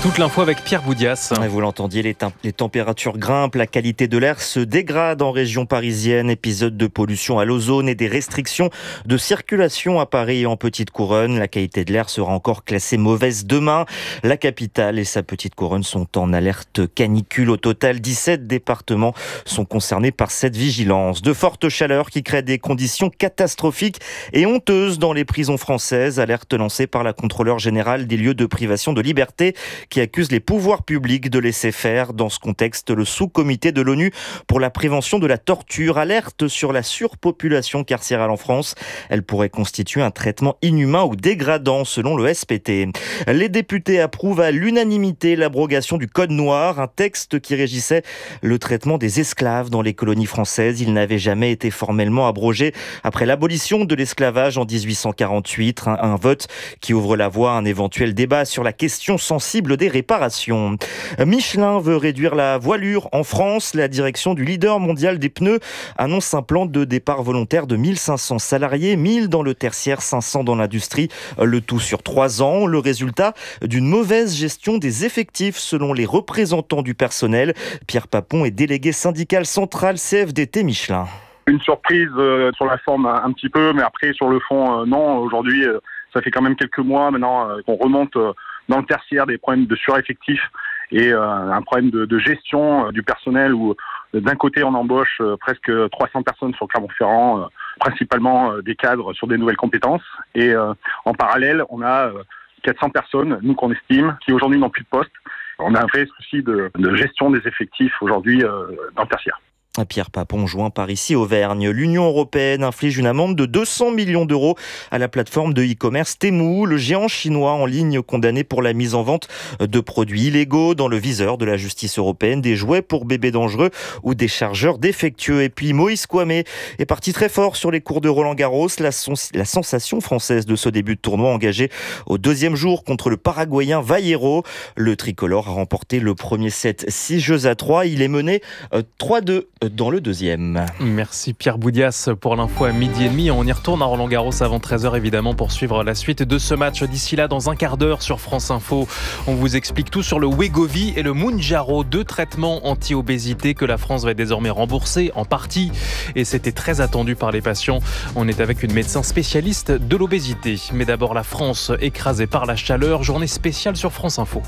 Toute l'info avec Pierre Boudias. Vous l'entendiez, les, tem- les températures grimpent, la qualité de l'air se dégrade en région parisienne. Épisode de pollution à l'ozone et des restrictions de circulation à Paris et en Petite Couronne. La qualité de l'air sera encore classée mauvaise demain. La capitale et sa Petite Couronne sont en alerte canicule. Au total, dix-sept départements sont concernés par cette vigilance. De fortes chaleurs qui créent des conditions catastrophiques et honteuses dans les prisons françaises. Alerte lancée par la contrôleure générale des lieux de privation de liberté, qui accuse les pouvoirs publics de laisser faire. Dans ce contexte, le sous-comité de l'ONU pour la prévention de la torture alerte sur la surpopulation carcérale en France. Elle pourrait constituer un traitement inhumain ou dégradant selon le S P T. Les députés approuvent à l'unanimité l'abrogation du Code noir, un texte qui régissait le traitement des esclaves dans les colonies françaises. Il n'avait jamais été formellement abrogé après l'abolition de l'esclavage en dix-huit cent quarante-huit. Un, un vote qui ouvre la voie à un éventuel débat sur la question sensible des réparations. Michelin veut réduire la voilure en France. La direction du leader mondial des pneus annonce un plan de départ volontaire de mille cinq cents salariés, mille dans le tertiaire, cinq cents dans l'industrie, le tout sur trois ans. Le résultat d'une mauvaise gestion des effectifs selon les représentants du personnel. Pierre Papon est délégué syndical central C F D T Michelin. Une surprise euh, sur la forme un, un petit peu, mais après sur le fond, euh, non. Aujourd'hui, euh, ça fait quand même quelques mois maintenant euh, qu'on remonte euh, dans le tertiaire des problèmes de sureffectif et euh, un problème de, de gestion euh, du personnel où euh, d'un côté on embauche euh, presque trois cents personnes sur Clermont-Ferrand, euh, principalement euh, des cadres sur des nouvelles compétences, et euh, en parallèle on a euh, quatre cents personnes, nous qu'on estime, qui aujourd'hui n'ont plus de poste. On a un vrai souci de, de gestion des effectifs aujourd'hui euh, dans le tertiaire. Pierre Papon, joint par ici Auvergne. L'Union européenne inflige une amende de deux cents millions d'euros à la plateforme de e-commerce Temu, le géant chinois en ligne condamné pour la mise en vente de produits illégaux dans le viseur de la justice européenne, des jouets pour bébés dangereux ou des chargeurs défectueux. Et puis Moïse Kouamé est parti très fort sur les cours de Roland-Garros, la, son- la sensation française de ce début de tournoi engagé au deuxième jour contre le Paraguayen Vallejo. Le tricolore a remporté le premier set six jeux à trois. Il est mené euh, trois deux dans le deuxième. Merci Pierre Boudias pour l'info à midi et demi. On y retourne à Roland-Garros avant treize heures évidemment pour suivre la suite de ce match. D'ici là, dans un quart d'heure sur France Info, on vous explique tout sur le Wegovy et le Mounjaro, deux traitements anti-obésité que la France va désormais rembourser en partie. Et c'était très attendu par les patients. On est avec une médecin spécialiste de l'obésité. Mais d'abord la France écrasée par la chaleur. Journée spéciale sur France Info.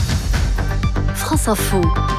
France Info.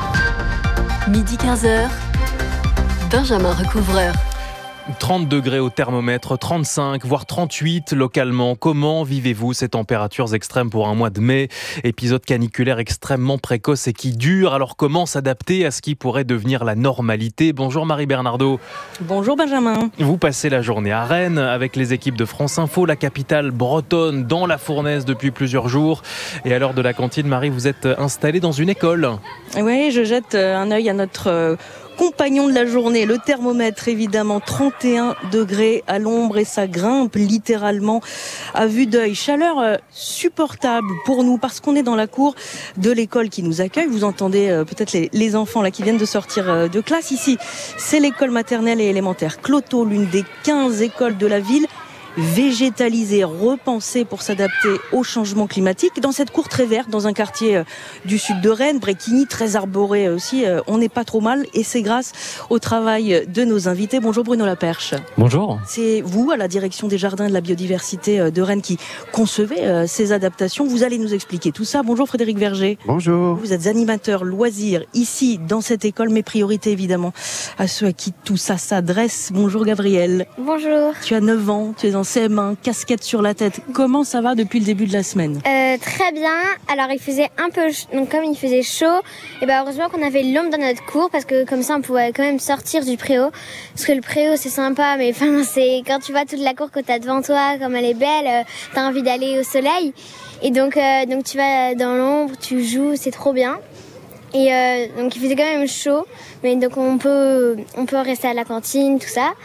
Midi quinze heures. Benjamin Recouvreur. trente degrés au thermomètre, trente-cinq voire trente-huit localement. Comment vivez-vous ces températures extrêmes pour un mois de mai? Épisode caniculaire extrêmement précoce et qui dure. Alors comment s'adapter à ce qui pourrait devenir la normalité? Bonjour Marie Bernardo. Bonjour Benjamin. Vous passez la journée à Rennes avec les équipes de France Info, la capitale bretonne, dans la fournaise depuis plusieurs jours. Et à l'heure de la cantine, Marie, vous êtes installée dans une école. Oui, je jette un œil à notre compagnon de la journée, le thermomètre évidemment, trente et un degrés à l'ombre et ça grimpe littéralement à vue d'œil. Chaleur euh, supportable pour nous parce qu'on est dans la cour de l'école qui nous accueille. Vous entendez euh, peut-être les, les enfants là qui viennent de sortir euh, de classe. Ici, c'est l'école maternelle et élémentaire Cloto, l'une des quinze écoles de la ville, végétalisée, repensée pour s'adapter au changement climatique. Dans cette cour très verte, dans un quartier du sud de Rennes, Bréquigny, très arboré aussi, on n'est pas trop mal et c'est grâce au travail de nos invités. Bonjour Bruno Laperche. Bonjour. C'est vous, à la direction des jardins de la biodiversité de Rennes, qui concevez ces adaptations. Vous allez nous expliquer tout ça. Bonjour Frédéric Verger. Bonjour. Vous êtes animateur loisirs ici, dans cette école, mais priorité évidemment à ceux à qui tout ça s'adresse. Bonjour Gabriel. Bonjour. Tu as neuf ans, tu es en C M un, casquette sur la tête. Comment ça va depuis le début de la semaine? euh, Très bien. Alors il faisait un peu ch- donc comme il faisait chaud, et ben heureusement qu'on avait l'ombre dans notre cour parce que comme ça on pouvait quand même sortir du préau. Parce que le préau c'est sympa, mais enfin c'est quand tu vois toute la cour que t'as devant toi, comme elle est belle, euh, t'as envie d'aller au soleil. Et donc euh, donc tu vas dans l'ombre, tu joues, c'est trop bien. Et euh, donc il faisait quand même chaud, mais donc on peut on peut rester à la cantine, tout ça.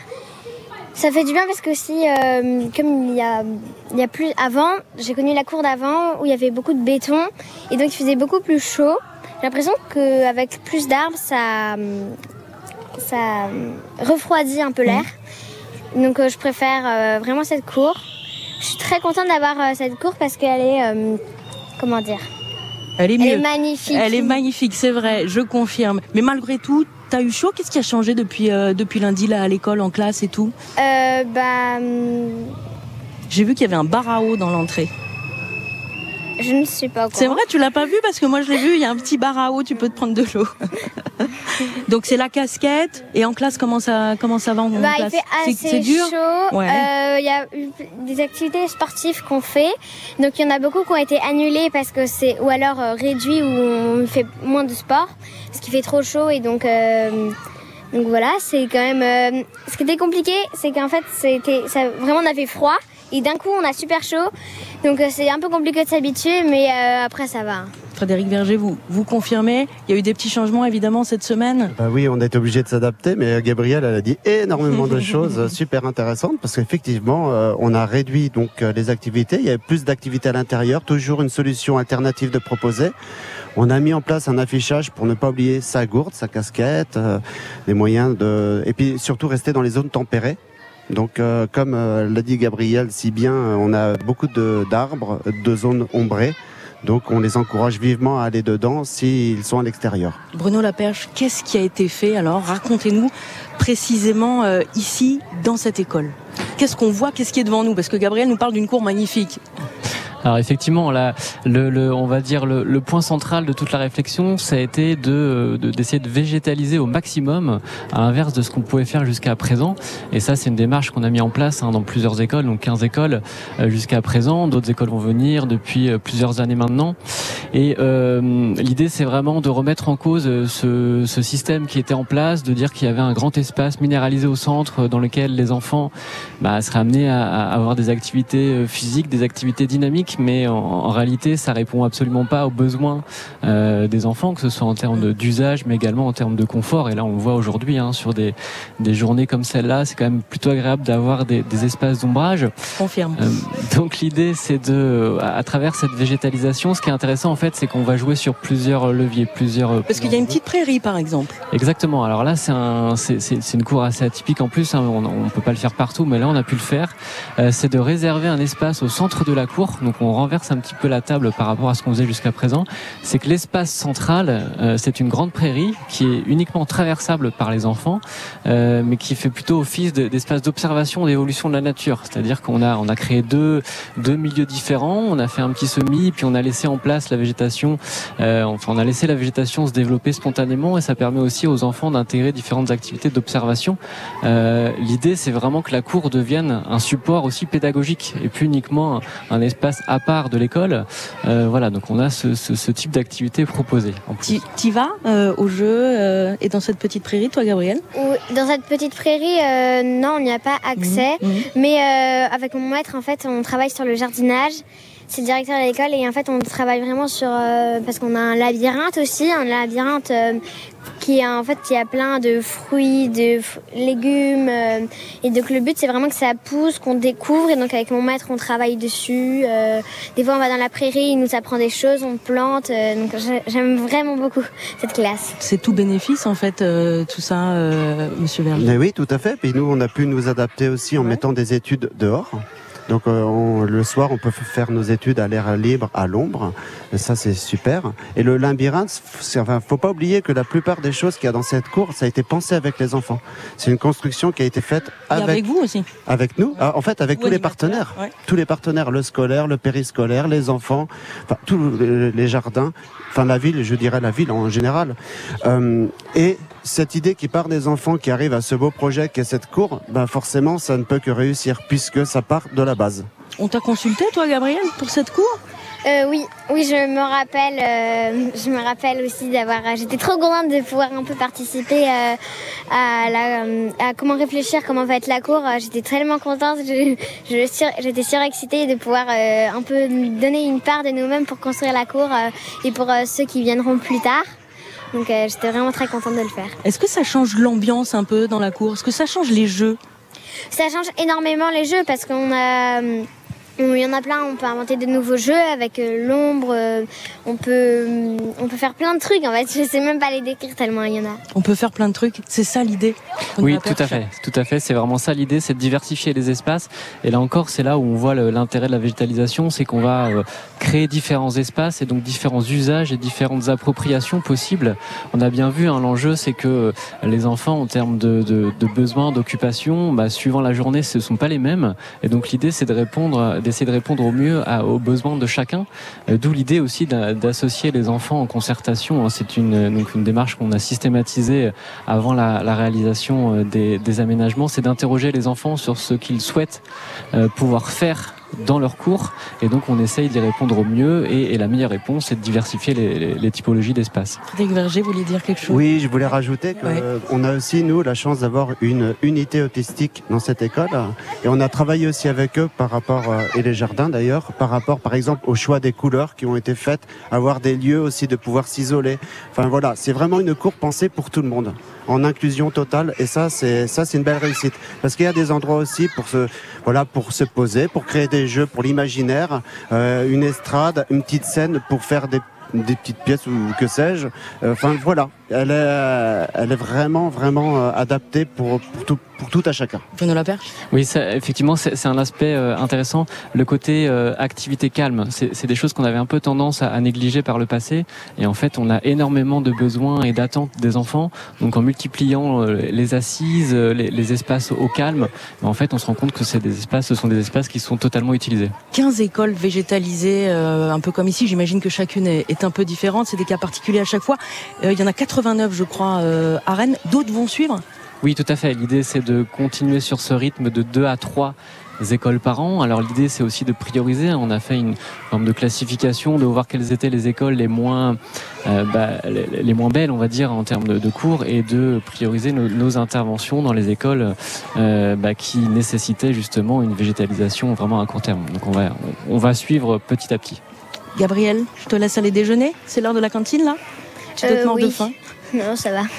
Ça fait du bien parce que aussi, euh, comme il y a, il y a plus avant, j'ai connu la cour d'avant où il y avait beaucoup de béton et donc il faisait beaucoup plus chaud. J'ai l'impression qu'avec plus d'arbres, ça, ça refroidit un peu l'air. Donc euh, je préfère euh, vraiment cette cour. Je suis très contente d'avoir euh, cette cour parce qu'elle est, euh, comment dire, Elle est mieux. Elle est magnifique. Elle est magnifique, c'est vrai, je confirme. Mais malgré tout, t'as eu chaud? Qu'est-ce qui a changé depuis, euh, depuis lundi là à l'école, en classe et tout? Euh, bah... Hum... J'ai vu qu'il y avait un bar à eau dans l'entrée. Je ne suis pas au courant. C'est vrai, tu l'as pas vu? Parce que moi je l'ai vu, il y a un petit bar à eau, tu peux te prendre de l'eau. Donc c'est la casquette. Et en classe, comment ça, comment ça va en bah, classe? Il fait assez c'est dur. chaud. Ouais. Euh, il y a eu des activités sportives qu'on fait. Donc il y en a beaucoup qui ont été annulées parce que c'est ou alors euh, réduit ou on fait moins de sport parce qu'il fait trop chaud et donc. Euh, Donc voilà, c'est quand même. Euh, ce qui était compliqué, c'est qu'en fait, c'était, ça, vraiment, on avait froid et d'un coup, on a super chaud. Donc euh, c'est un peu compliqué de s'habituer, mais euh, après, ça va. Frédéric Verger, vous, vous confirmez? Il y a eu des petits changements évidemment cette semaine? Bah oui, on a été obligé de s'adapter, mais Gabrielle, elle a dit énormément de choses super intéressantes parce qu'effectivement, euh, on a réduit donc euh, les activités. Il y avait plus d'activités à l'intérieur, toujours une solution alternative de proposer. On a mis en place un affichage pour ne pas oublier sa gourde, sa casquette, euh, les moyens de, et puis surtout rester dans les zones tempérées. Donc, euh, comme euh, l'a dit Gabrielle si bien, on a beaucoup de, d'arbres, de zones ombrées. Donc, on les encourage vivement à aller dedans s'ils sont à l'extérieur. Bruno Laperche, qu'est-ce qui a été fait alors? Racontez-nous précisément euh, ici, dans cette école. Qu'est-ce qu'on voit? Qu'est-ce qui est devant nous? Parce que Gabrielle nous parle d'une cour magnifique. Alors effectivement, là, le, le, on va dire le, le point central de toute la réflexion, ça a été de, de d'essayer de végétaliser au maximum, à l'inverse de ce qu'on pouvait faire jusqu'à présent. Et ça, c'est une démarche qu'on a mis en place hein, dans plusieurs écoles, donc quinze écoles euh, jusqu'à présent. D'autres écoles vont venir depuis euh, plusieurs années maintenant. Et euh, l'idée, c'est vraiment de remettre en cause ce, ce système qui était en place, de dire qu'il y avait un grand espace minéralisé au centre dans lequel les enfants bah, seraient amenés à, à avoir des activités physiques, des activités dynamiques. Mais en, en réalité, ça répond absolument pas aux besoins euh, des enfants, que ce soit en termes de, d'usage, mais également en termes de confort. Et là, on le voit aujourd'hui hein, sur des, des journées comme celle-là, c'est quand même plutôt agréable d'avoir des, des espaces d'ombrage. Confirme. Euh, donc l'idée, c'est de, à, à travers cette végétalisation, ce qui est intéressant en fait, c'est qu'on va jouer sur plusieurs leviers, plusieurs. Parce qu'il y a une petite prairie, par exemple. Exactement. Alors là, c'est un, c'est, c'est, c'est une cour assez atypique en plus. Hein, on, on peut pas le faire partout, mais là, on a pu le faire. Euh, c'est de réserver un espace au centre de la cour. Donc on renverse un petit peu la table par rapport à ce qu'on faisait jusqu'à présent. C'est que l'espace central, euh, c'est une grande prairie qui est uniquement traversable par les enfants, euh, mais qui fait plutôt office de, d'espace d'observation, d'évolution de la nature. C'est-à-dire qu'on a, on a créé deux, deux milieux différents. On a fait un petit semis, puis on a laissé en place la végétation. Euh, enfin, on a laissé la végétation se développer spontanément, et ça permet aussi aux enfants d'intégrer différentes activités d'observation. Euh, l'idée, c'est vraiment que la cour devienne un support aussi pédagogique, et plus uniquement un, un espace à part de l'école. Euh, voilà, donc on a ce, ce, ce type d'activité proposée. Tu y vas euh, au jeu euh, et dans cette petite prairie, toi, Gabrielle? Dans cette petite prairie, euh, non, on n'y a pas accès. Mmh, mmh. Mais euh, avec mon maître, en fait, on travaille sur le jardinage. C'est le directeur de l'école et en fait, on travaille vraiment sur euh, parce qu'on a un labyrinthe aussi, un labyrinthe euh, qui a en fait il y a plein de fruits, de f- légumes euh, et donc le but c'est vraiment que ça pousse, qu'on découvre et donc avec mon maître on travaille dessus. Euh, des fois on va dans la prairie, il nous apprend des choses, on plante. Euh, donc j'aime vraiment beaucoup cette classe. C'est tout bénéfice en fait euh, tout ça, euh, Monsieur Verger. Mais oui, tout à fait. Puis nous on a pu nous adapter aussi en ouais. mettant des études dehors. Donc euh, on, le soir, on peut faire nos études à l'air libre, à l'ombre. Et ça, c'est super. Et le labyrinthe, c'est, enfin, faut pas oublier que la plupart des choses qu'il y a dans cette cour, ça a été pensé avec les enfants. C'est une construction qui a été faite avec, avec vous aussi. Avec nous. Ah, en fait, avec vous tous les partenaires. Ouais. Tous les partenaires, le scolaire, le périscolaire, les enfants, enfin, tous les, les jardins, enfin la ville, je dirais la ville en général. Euh, et cette idée qui part des enfants, qui arrive à ce beau projet qu'est cette cour, ben forcément, ça ne peut que réussir puisque ça part de la base. On t'a consulté, toi, Gabrielle, pour cette cour ? Euh, oui, oui, je me rappelle. Euh, je me rappelle aussi d'avoir. J'étais trop contente de pouvoir un peu participer euh, à, la, à comment réfléchir, comment va être la cour. J'étais tellement contente. Je, je sur, j'étais surexcitée de pouvoir euh, un peu donner une part de nous-mêmes pour construire la cour euh, et pour euh, ceux qui viendront plus tard. Donc euh, j'étais vraiment très contente de le faire. Est-ce que ça change l'ambiance un peu dans la cour ? Est-ce que ça change les jeux ? Ça change énormément les jeux parce qu'on a. Il y en a plein, on peut inventer de nouveaux jeux avec euh, l'ombre, euh, on, peut, on peut faire plein de trucs en fait, je sais même pas les décrire tellement il y en a. On peut faire plein de trucs, c'est ça l'idée? Oui, tout à fait, tout à fait, c'est vraiment ça l'idée, c'est de diversifier les espaces. Et là encore, c'est là où on voit le, l'intérêt de la végétalisation, c'est qu'on va euh, créer différents espaces et donc différents usages et différentes appropriations possibles. On a bien vu, hein, l'enjeu, c'est que les enfants, en termes de, de, de besoins, d'occupation, bah, suivant la journée, ce ne sont pas les mêmes. Et donc l'idée, c'est de répondre d'essayer de répondre au mieux à, aux besoins de chacun. Euh, d'où l'idée aussi d'associer les enfants en concertation. C'est une, donc une démarche qu'on a systématisée avant la, la réalisation des, des aménagements. C'est d'interroger les enfants sur ce qu'ils souhaitent euh, pouvoir faire dans leur cours, et donc on essaye d'y répondre au mieux, et, et la meilleure réponse, c'est de diversifier les, les, les typologies d'espace. Frédéric Verger, vous vouliez dire quelque chose? Oui, je voulais rajouter qu'on ouais. a aussi, nous, la chance d'avoir une unité autistique dans cette école, et on a travaillé aussi avec eux par rapport, et les jardins d'ailleurs, par rapport par exemple au choix des couleurs qui ont été faites, avoir des lieux aussi de pouvoir s'isoler. Enfin voilà, c'est vraiment une cour pensée pour tout le monde, en inclusion totale, et ça c'est ça c'est une belle réussite, parce qu'il y a des endroits aussi pour se voilà pour se poser, pour créer des jeux pour l'imaginaire, euh, une estrade, une petite scène pour faire des des petites pièces ou que sais-je. Enfin voilà, elle est, elle est vraiment, vraiment adaptée pour, pour, tout, pour tout à chacun. Bruno Laperche ? Oui, ça, effectivement, c'est, c'est un aspect euh, intéressant. Le côté euh, activité calme, c'est, c'est des choses qu'on avait un peu tendance à, à négliger par le passé. Et en fait, on a énormément de besoins et d'attentes des enfants. Donc en multipliant euh, les assises, les, les espaces au calme, en fait, on se rend compte que c'est des espaces, ce sont des espaces qui sont totalement utilisés. quinze écoles végétalisées, euh, un peu comme ici. J'imagine que chacune est, est un peu différente. C'est des cas particuliers à chaque fois. Euh, il y en a quatre-vingt-neuf, je crois, euh, à Rennes. D'autres vont suivre ? Oui, tout à fait. L'idée, c'est de continuer sur ce rythme de deux à trois écoles par an. Alors l'idée, c'est aussi de prioriser. On a fait une forme de classification, de voir quelles étaient les écoles les moins, euh, bah, les, les moins belles, on va dire, en termes de, de cours, et de prioriser nos, nos interventions dans les écoles euh, bah, qui nécessitaient justement une végétalisation vraiment à court terme. Donc on va, on, on va suivre petit à petit. Gabriel, je te laisse aller déjeuner. C'est l'heure de la cantine, là ? Tu dois te mordre de faim ? Non, ça va.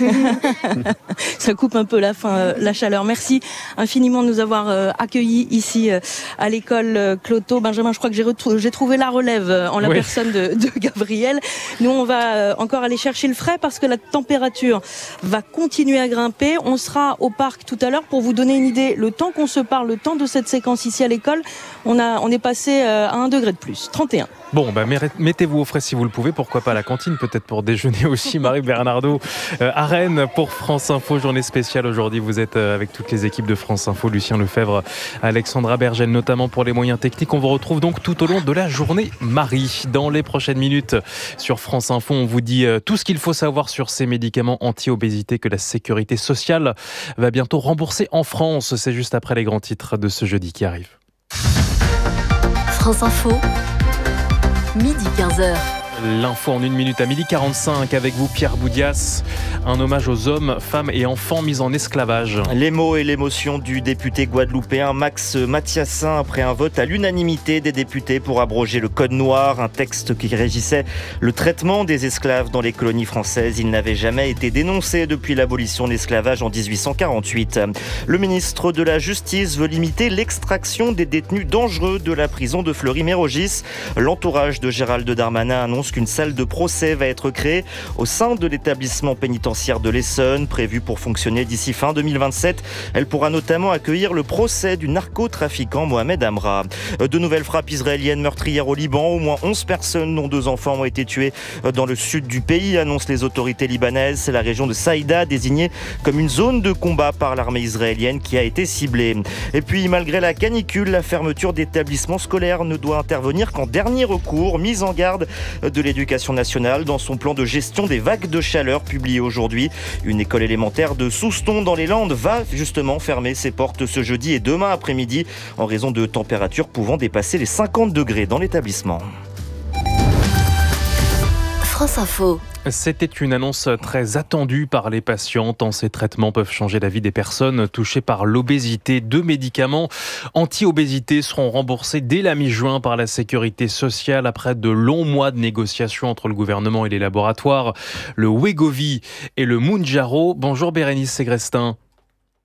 Ça coupe un peu la faim, euh, la chaleur. Merci infiniment de nous avoir euh, accueillis ici euh, à l'école euh, Cloto. Benjamin, je crois que j'ai, retrou- j'ai trouvé la relève euh, en la oui. personne de, de Gabriel. Nous, on va euh, encore aller chercher le frais parce que la température va continuer à grimper. On sera au parc tout à l'heure pour vous donner une idée. Le temps qu'on se parle, le temps de cette séquence ici à l'école, on, a, on est passé euh, à un degré de plus, trente et un. Bon, bah, mettez-vous au frais si vous le pouvez. Pourquoi pas à la cantine, peut-être pour déjeuner aussi. Marie Bernardo euh, à Rennes pour France Info, journée spéciale aujourd'hui. Vous êtes euh, avec toutes les équipes de France Info, Lucien Lefebvre, Alexandra Bergel notamment pour les moyens techniques. On vous retrouve donc tout au long de la journée, Marie. Dans les prochaines minutes sur France Info, on vous dit euh, tout ce qu'il faut savoir sur ces médicaments anti-obésité que la sécurité sociale va bientôt rembourser en France. C'est juste après les grands titres de ce jeudi qui arrive. France Info. midi quinze heures. L'info en une minute à midi quarante-cinq avec vous Pierre Boudias. Un hommage aux hommes, femmes et enfants mis en esclavage. Les mots et l'émotion du député guadeloupéen Max Mathiassin après un vote à l'unanimité des députés pour abroger le Code noir, un texte qui régissait le traitement des esclaves dans les colonies françaises. Il n'avait jamais été dénoncé depuis l'abolition de l'esclavage en dix-huit cent quarante-huit. Le ministre de la Justice veut limiter l'extraction des détenus dangereux de la prison de Fleury-Mérogis. L'entourage de Gérald Darmanin annonce qu'une salle de procès va être créée au sein de l'établissement pénitentiaire de l'Essonne, prévue pour fonctionner d'ici fin deux mille vingt-sept. Elle pourra notamment accueillir le procès du narcotrafiquant Mohamed Amra. De nouvelles frappes israéliennes meurtrières au Liban. Au moins onze personnes, dont deux enfants, ont été tuées dans le sud du pays, annoncent les autorités libanaises. C'est la région de Saïda, désignée comme une zone de combat par l'armée israélienne, qui a été ciblée. Et puis, malgré la canicule, la fermeture d'établissements scolaires ne doit intervenir qu'en dernier recours. Mise en garde de l'éducation nationale dans son plan de gestion des vagues de chaleur publié aujourd'hui. Une école élémentaire de Souston dans les Landes va justement fermer ses portes ce jeudi et demain après-midi en raison de températures pouvant dépasser les cinquante degrés dans l'établissement. France Info. C'était une annonce très attendue par les patients, tant ces traitements peuvent changer la vie des personnes touchées par l'obésité. Deux médicaments anti-obésité seront remboursés dès la mi-juin par la sécurité sociale après de longs mois de négociations entre le gouvernement et les laboratoires, le Wegovy et le Mounjaro. Bonjour Bérénice Ségrestin.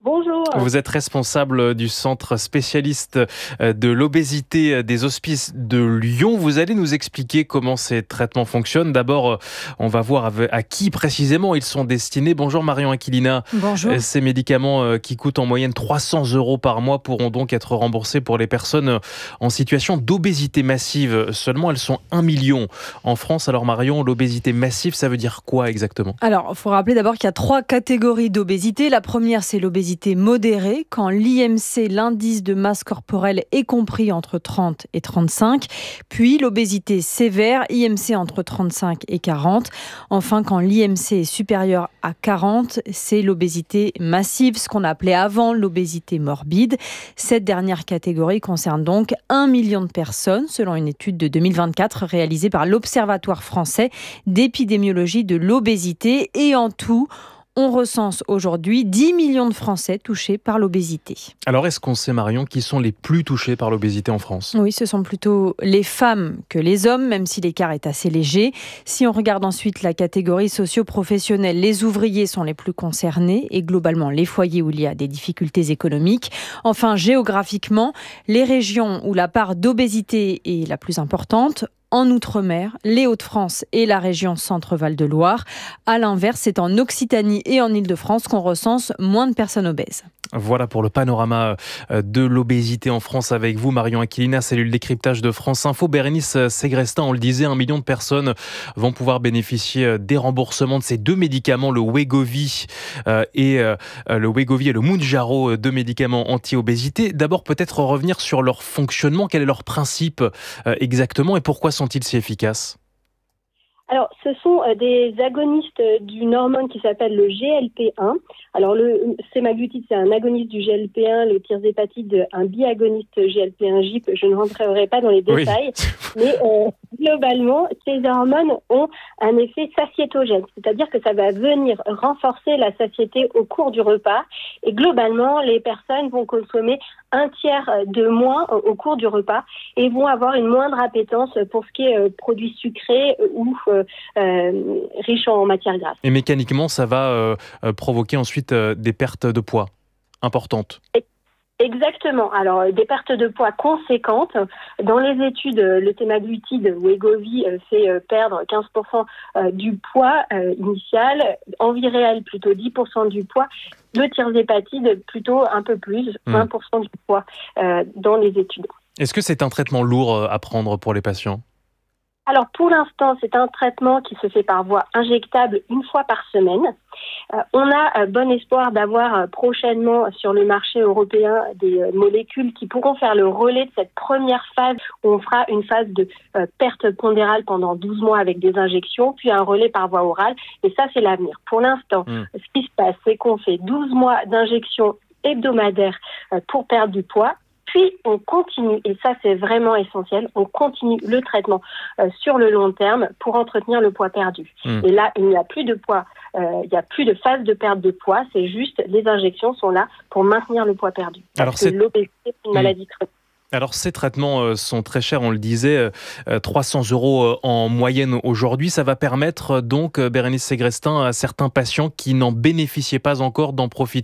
Bonjour. Vous êtes responsable du centre spécialiste de l'obésité des Hospices de Lyon. Vous allez nous expliquer comment ces traitements fonctionnent. D'abord, on va voir à qui précisément ils sont destinés. Bonjour Marion Aquilina. Bonjour. Ces médicaments qui coûtent en moyenne trois cents euros par mois pourront donc être remboursés pour les personnes en situation d'obésité massive. Seulement, elles sont un million en France. Alors Marion, l'obésité massive, ça veut dire quoi exactement ? Alors, il faut rappeler d'abord qu'il y a trois catégories d'obésité. La première, c'est l'obésité modérée, quand l'I M C, l'indice de masse corporelle, est compris entre trente et trente-cinq. Puis l'obésité sévère, I M C entre trente-cinq et quarante. Enfin, quand l'I M C est supérieur à quarante, c'est l'obésité massive, ce qu'on appelait avant l'obésité morbide. Cette dernière catégorie concerne donc un million de personnes, selon une étude de deux mille vingt-quatre réalisée par l'Observatoire français d'épidémiologie de l'obésité. Et en tout, on recense aujourd'hui dix millions de Français touchés par l'obésité. Alors, est-ce qu'on sait, Marion, qui sont les plus touchés par l'obésité en France ? Oui, ce sont plutôt les femmes que les hommes, même si l'écart est assez léger. Si on regarde ensuite la catégorie socio-professionnelle, les ouvriers sont les plus concernés et globalement les foyers où il y a des difficultés économiques. Enfin, géographiquement, les régions où la part d'obésité est la plus importante, en Outre-mer, les Hauts-de-France et la région Centre-Val de Loire. À l'inverse, c'est en Occitanie et en Île-de-France qu'on recense moins de personnes obèses. Voilà pour le panorama de l'obésité en France avec vous, Marion Aquilina, cellule décryptage de France Info. Bérénice Segrestin, on le disait, un million de personnes vont pouvoir bénéficier des remboursements de ces deux médicaments, le Wegovy et le Wegovy et le Mounjaro, deux médicaments anti-obésité. D'abord, peut-être revenir sur leur fonctionnement. Quel est leur principe exactement et pourquoi sont-ils si efficaces ? Alors, ce sont des agonistes d'une hormone qui s'appelle le G L P un. Alors, le sémaglutide, c'est un agoniste du G L P un, le tirzépatide, un biagoniste G L P un G I P. Je ne rentrerai pas dans les détails, oui. mais euh, globalement, ces hormones ont un effet satiétogène, c'est-à-dire que ça va venir renforcer la satiété au cours du repas. Et globalement, les personnes vont consommer un tiers de moins au cours du repas et vont avoir une moindre appétence pour ce qui est euh, produits sucrés ou euh, euh, riches en matières grasses. Et mécaniquement, ça va euh, provoquer ensuite euh, des pertes de poids importantes. Et Exactement. Alors, des pertes de poids conséquentes. Dans les études, le sémaglutide Wegovy fait perdre quinze pour cent du poids initial, en vie réelle plutôt dix pour cent du poids. Le tirzépatide plutôt un peu plus, vingt pour cent du poids dans les études. Est-ce que c'est un traitement lourd à prendre pour les patients ? Alors, pour l'instant, c'est un traitement qui se fait par voie injectable une fois par semaine. Euh, on a euh, bon espoir d'avoir euh, prochainement sur le marché européen des euh, molécules qui pourront faire le relais de cette première phase où on fera une phase de euh, perte pondérale pendant douze mois avec des injections, puis un relais par voie orale. Et ça, c'est l'avenir. Pour l'instant, mmh. ce qui se passe, c'est qu'on fait douze mois d'injections hebdomadaires euh, pour perdre du poids. Puis, on continue, et ça c'est vraiment essentiel, on continue le traitement euh, sur le long terme pour entretenir le poids perdu. Mmh. Et là, il n'y a plus de poids, euh, il n'y a plus de phase de perte de poids, c'est juste les injections sont là pour maintenir le poids perdu. Parce Alors, que c'est... l'obésité, c'est une mmh. maladie chronique. Alors ces traitements sont très chers, on le disait, trois cents euros en moyenne aujourd'hui. Ça va permettre donc, Bérénice Segrestin, à certains patients qui n'en bénéficiaient pas encore d'en profiter ?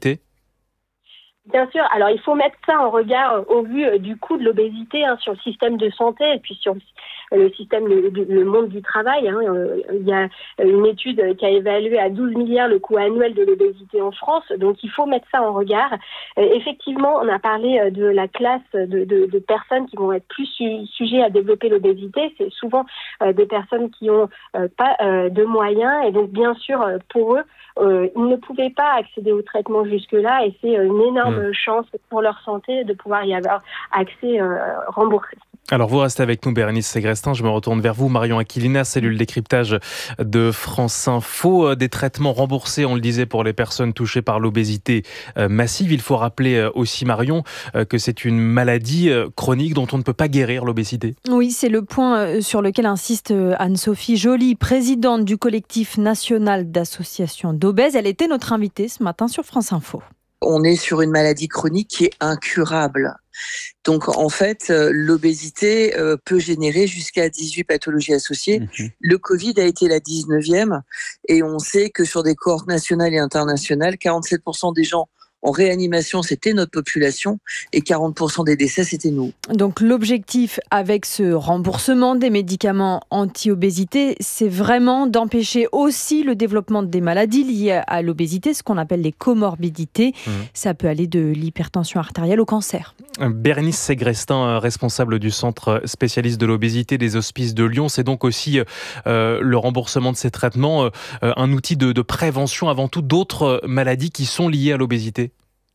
Bien sûr. Alors, il faut mettre ça en regard euh, au vu euh, du coût de l'obésité hein, sur le système de santé et puis sur le, le système, le, le monde du travail. Hein. Euh, il y a une étude qui a évalué à douze milliards le coût annuel de l'obésité en France. Donc, il faut mettre ça en regard. Euh, effectivement, on a parlé de la classe de, de, de personnes qui vont être plus su, sujets à développer l'obésité. C'est souvent euh, des personnes qui ont euh, pas euh, de moyens. Et donc, bien sûr, euh, pour eux, euh, ils ne pouvaient pas accéder au traitement jusque-là. Et c'est une énorme chance pour leur santé de pouvoir y avoir accès euh, remboursé. Alors vous restez avec nous, Bérénice Segrestin. Je me retourne vers vous, Marion Aquilina, cellule décryptage de France Info. Des traitements remboursés, on le disait, pour les personnes touchées par l'obésité massive. Il faut rappeler aussi, Marion, que c'est une maladie chronique dont on ne peut pas guérir, l'obésité. Oui, c'est le point sur lequel insiste Anne-Sophie Joly, présidente du collectif national d'associations d'obèses. Elle était notre invitée ce matin sur France Info. On est sur une maladie chronique qui est incurable. Donc, en fait, euh, l'obésité euh, peut générer jusqu'à dix-huit pathologies associées. Mmh. Le Covid a été la dix-neuvième et on sait que sur des cohortes nationales et internationales, quarante-sept pour cent des gens en réanimation, c'était notre population et quarante pour cent des décès, c'était nous. Donc l'objectif avec ce remboursement des médicaments anti-obésité, c'est vraiment d'empêcher aussi le développement des maladies liées à l'obésité, ce qu'on appelle les comorbidités. Mmh. Ça peut aller de l'hypertension artérielle au cancer. Bérénice Segrestin, responsable du centre spécialiste de l'obésité des Hospices de Lyon, c'est donc aussi euh, le remboursement de ces traitements, euh, un outil de, de prévention avant tout d'autres maladies qui sont liées à l'obésité?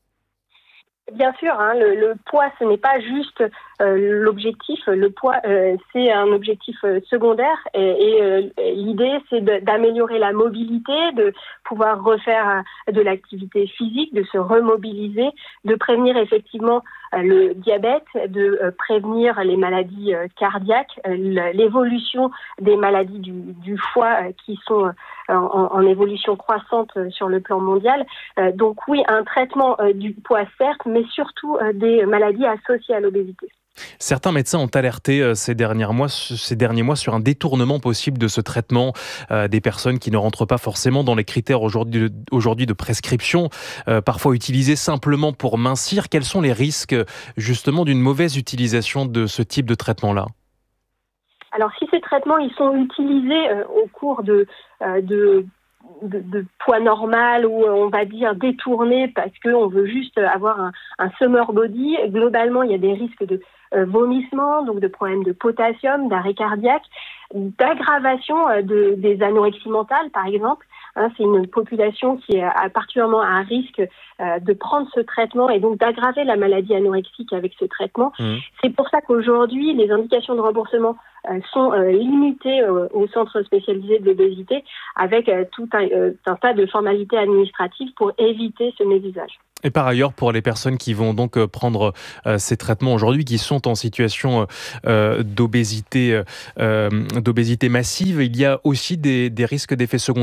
Bien sûr, hein, le, le poids, ce n'est pas juste euh, l'objectif. Le poids, euh, c'est un objectif euh, secondaire. Et, et euh, l'idée, c'est de, d'améliorer la mobilité, de pouvoir refaire euh, de l'activité physique, de se remobiliser, de prévenir effectivement euh, le diabète, de euh, prévenir les maladies euh, cardiaques, euh, l'évolution des maladies du, du foie euh, qui sont euh, en, en évolution croissante euh, sur le plan mondial. Euh, donc oui, un traitement euh, du poids, certes, mais surtout euh, des maladies associées à l'obésité. Certains médecins ont alerté ces derniers mois, ces derniers mois sur un détournement possible de ce traitement, euh, des personnes qui ne rentrent pas forcément dans les critères aujourd'hui, aujourd'hui de prescription, euh, parfois utilisés simplement pour mincir. Quels sont les risques justement d'une mauvaise utilisation de ce type de traitement-là ? Alors si ces traitements ils sont utilisés euh, au cours de, euh, de De, de poids normal ou on va dire détourné parce qu'on veut juste avoir un, un summer body. Globalement, il y a des risques de euh, vomissement, donc de problèmes de potassium, d'arrêt cardiaque, d'aggravation euh, de, des anorexies mentales, par exemple. Hein, c'est une population qui est particulièrement à risque euh, de prendre ce traitement et donc d'aggraver la maladie anorexique avec ce traitement. Mmh. C'est pour ça qu'aujourd'hui, les indications de remboursement euh, sont euh, limitées euh, au centre spécialisé de l'obésité avec euh, tout un, euh, un tas de formalités administratives pour éviter ce mésusage. Et par ailleurs, pour les personnes qui vont donc prendre euh, ces traitements aujourd'hui, qui sont en situation euh, d'obésité, euh, d'obésité massive, il y a aussi des, des risques d'effets secondaires ?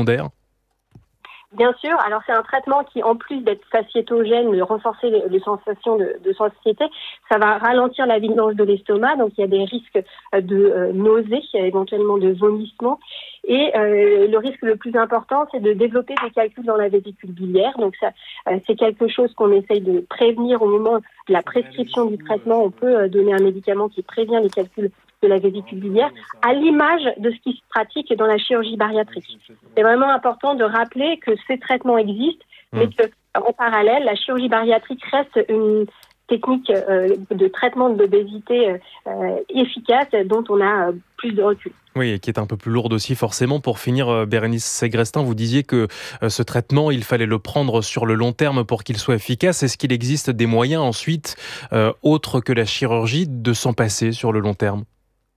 Bien sûr, alors c'est un traitement qui, en plus d'être satiétogène, de renforcer les, les sensations de, de satiété, ça va ralentir la vidange de l'estomac, donc il y a des risques de euh, nausées, éventuellement de vomissement. Et euh, le risque le plus important, c'est de développer des calculs dans la vésicule biliaire. Donc ça, euh, c'est quelque chose qu'on essaye de prévenir au moment de la prescription du traitement. On peut euh, donner un médicament qui prévient les calculs de la vésicule biliaire, à l'image de ce qui se pratique dans la chirurgie bariatrique. C'est vraiment important de rappeler que ces traitements existent, mmh. mais qu'en parallèle, la chirurgie bariatrique reste une technique euh, de traitement de l'obésité euh, efficace dont on a euh, plus de recul. Oui, et qui est un peu plus lourde aussi forcément. Pour finir, Bérénice Segrestin, vous disiez que euh, ce traitement, il fallait le prendre sur le long terme pour qu'il soit efficace. Est-ce qu'il existe des moyens ensuite, euh, autres que la chirurgie, de s'en passer sur le long terme ?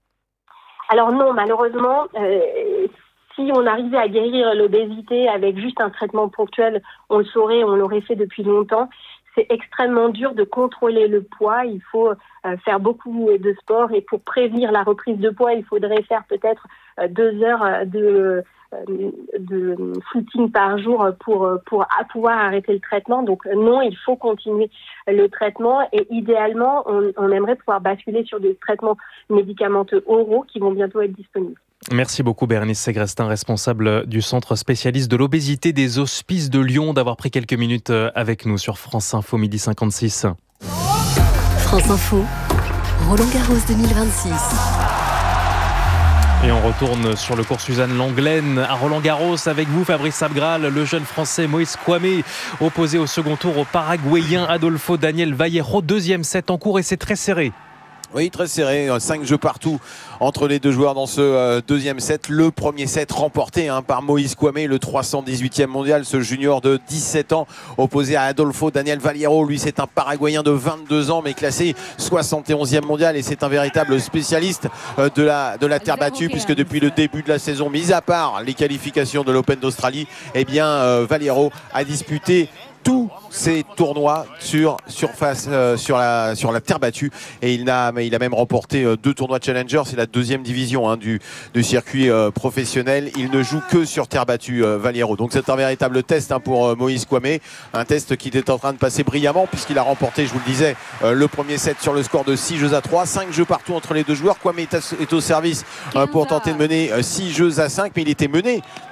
Alors non, malheureusement, euh, si on arrivait à guérir l'obésité avec juste un traitement ponctuel, on le saurait, on l'aurait fait depuis longtemps. C'est extrêmement dur de contrôler le poids. Il faut euh, faire beaucoup de sport et pour prévenir la reprise de poids, il faudrait faire peut-être euh, deux heures de, euh, de footing par jour pour, pour pouvoir arrêter le traitement. Donc non, il faut continuer le traitement et idéalement, on, on aimerait pouvoir basculer sur des traitements médicamenteux oraux qui vont bientôt être disponibles. Merci beaucoup Bérénice Segrestin, responsable du centre spécialiste de l'obésité des Hospices de Lyon, d'avoir pris quelques minutes avec nous sur France Info midi cinquante-six. France Info, Roland Garros deux mille vingt-six. Et on retourne sur le cours Suzanne Lenglen à Roland-Garros avec vous Fabrice Sabgral, le jeune français Moïse Kouamé opposé au second tour au Paraguayen Adolfo Daniel Vallejo, deuxième set en cours et c'est très serré. Oui, très serré, cinq jeux partout entre les deux joueurs dans ce euh, deuxième set. Le premier set remporté hein, par Moïse Kouamé, le trois cent dix-huitième mondial, ce junior de dix-sept ans, opposé à Adolfo Daniel Vallejo. Lui, c'est un Paraguayen de vingt-deux ans, mais classé soixante et onzième mondial. Et c'est un véritable spécialiste euh, de, la, de la terre battue, puisque depuis le début de la saison, mis à part les qualifications de l'Open d'Australie, eh bien, euh, Vallejo a disputé tous ces tournois sur surface, euh, sur la sur la terre battue et il a il a même remporté euh, deux tournois Challenger, c'est la deuxième division hein, du du circuit euh, professionnel. Il ne joue que sur terre battue, euh, Vallejo. Donc c'est un véritable test hein, pour euh, Moïse Kouamé, un test qui était en train de passer brillamment puisqu'il a remporté, je vous le disais, euh, le premier set sur le score de six jeux à trois, cinq jeux partout entre les deux joueurs. Kouamé est, est au service euh, pour tenter de mener euh, six jeux à cinq, mais il était mené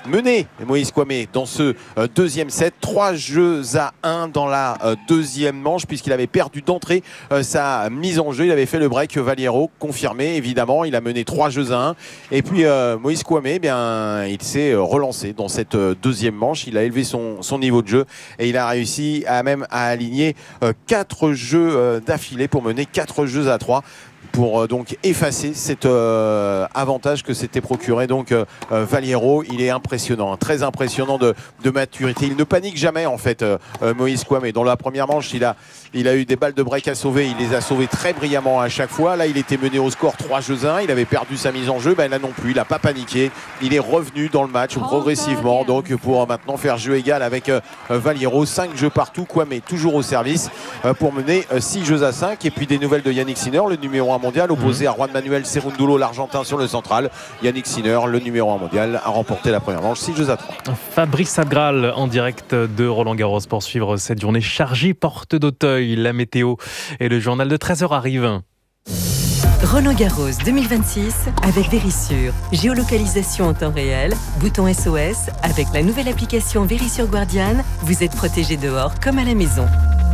mené Moïse Kouamé dans ce euh, deuxième set. Trois jeux à un dans la euh, deuxième manche, puisqu'il avait perdu d'entrée euh, sa mise en jeu. Il avait fait le break Valliero, confirmé évidemment. Il a mené trois jeux à un. Et puis euh, Moïse Kouamé, eh bien, il s'est relancé dans cette euh, deuxième manche. Il a élevé son, son niveau de jeu et il a réussi à même à aligner euh, quatre jeux euh, d'affilée pour mener quatre jeux à trois. Pour euh, donc effacer cet euh, avantage que s'était procuré donc euh, Valliero. Il est impressionnant, hein, très impressionnant de, de maturité. Il ne panique jamais en fait, euh, Moïse Kouamé. Dans la première manche, il a, il a eu des balles de break à sauver. Il les a sauvées très brillamment à chaque fois. Là, il était mené au score trois jeux à un. Il avait perdu sa mise en jeu. Ben, là non plus, il n'a pas paniqué. Il est revenu dans le match progressivement. Donc pour maintenant faire jeu égal avec euh, Valliero. cinq jeux partout. Kouamé toujours au service euh, pour mener euh, six jeux à cinq. Et puis des nouvelles de Yannick Sinner, le numéro un mondial, opposé mmh. à Juan Manuel Cerúndolo, l'Argentin, sur le central. Yannick Sinner, le numéro un mondial, a remporté la première manche, six jeux à trois. Fabrice Adgral en direct de Roland-Garros pour suivre cette journée chargée porte d'Auteuil. La météo et le journal de treize heures arrivent. Roland-Garros deux mille vingt-six avec Vérissure. Géolocalisation en temps réel, bouton S O S. Avec la nouvelle application Vérissure Guardian, vous êtes protégé dehors comme à la maison.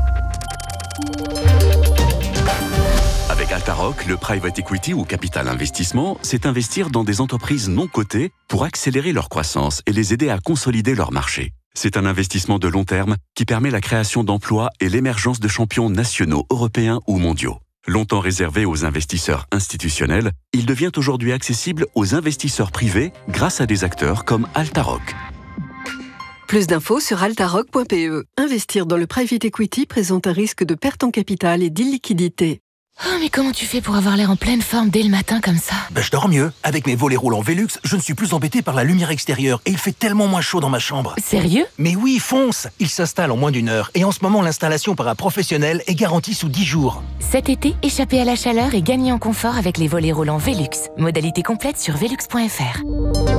Avec Altaroc, le private equity ou capital investissement, c'est investir dans des entreprises non cotées pour accélérer leur croissance et les aider à consolider leur marché. C'est un investissement de long terme qui permet la création d'emplois et l'émergence de champions nationaux, européens ou mondiaux. Longtemps réservé aux investisseurs institutionnels, il devient aujourd'hui accessible aux investisseurs privés grâce à des acteurs comme Altaroc. Plus d'infos sur altaroc point p e. Investir dans le private equity présente un risque de perte en capital et d'illiquidité. Oh, mais comment tu fais pour avoir l'air en pleine forme dès le matin comme ça? Ben, je dors mieux. Avec mes volets roulants Velux, je ne suis plus embêté par la lumière extérieure et il fait tellement moins chaud dans ma chambre. Sérieux? Mais oui, fonce! Il s'installe en moins d'une heure et en ce moment, l'installation par un professionnel est garantie sous dix jours. Cet été, échappez à la chaleur et gagnez en confort avec les volets roulants Velux. Modalité complète sur velux point f r.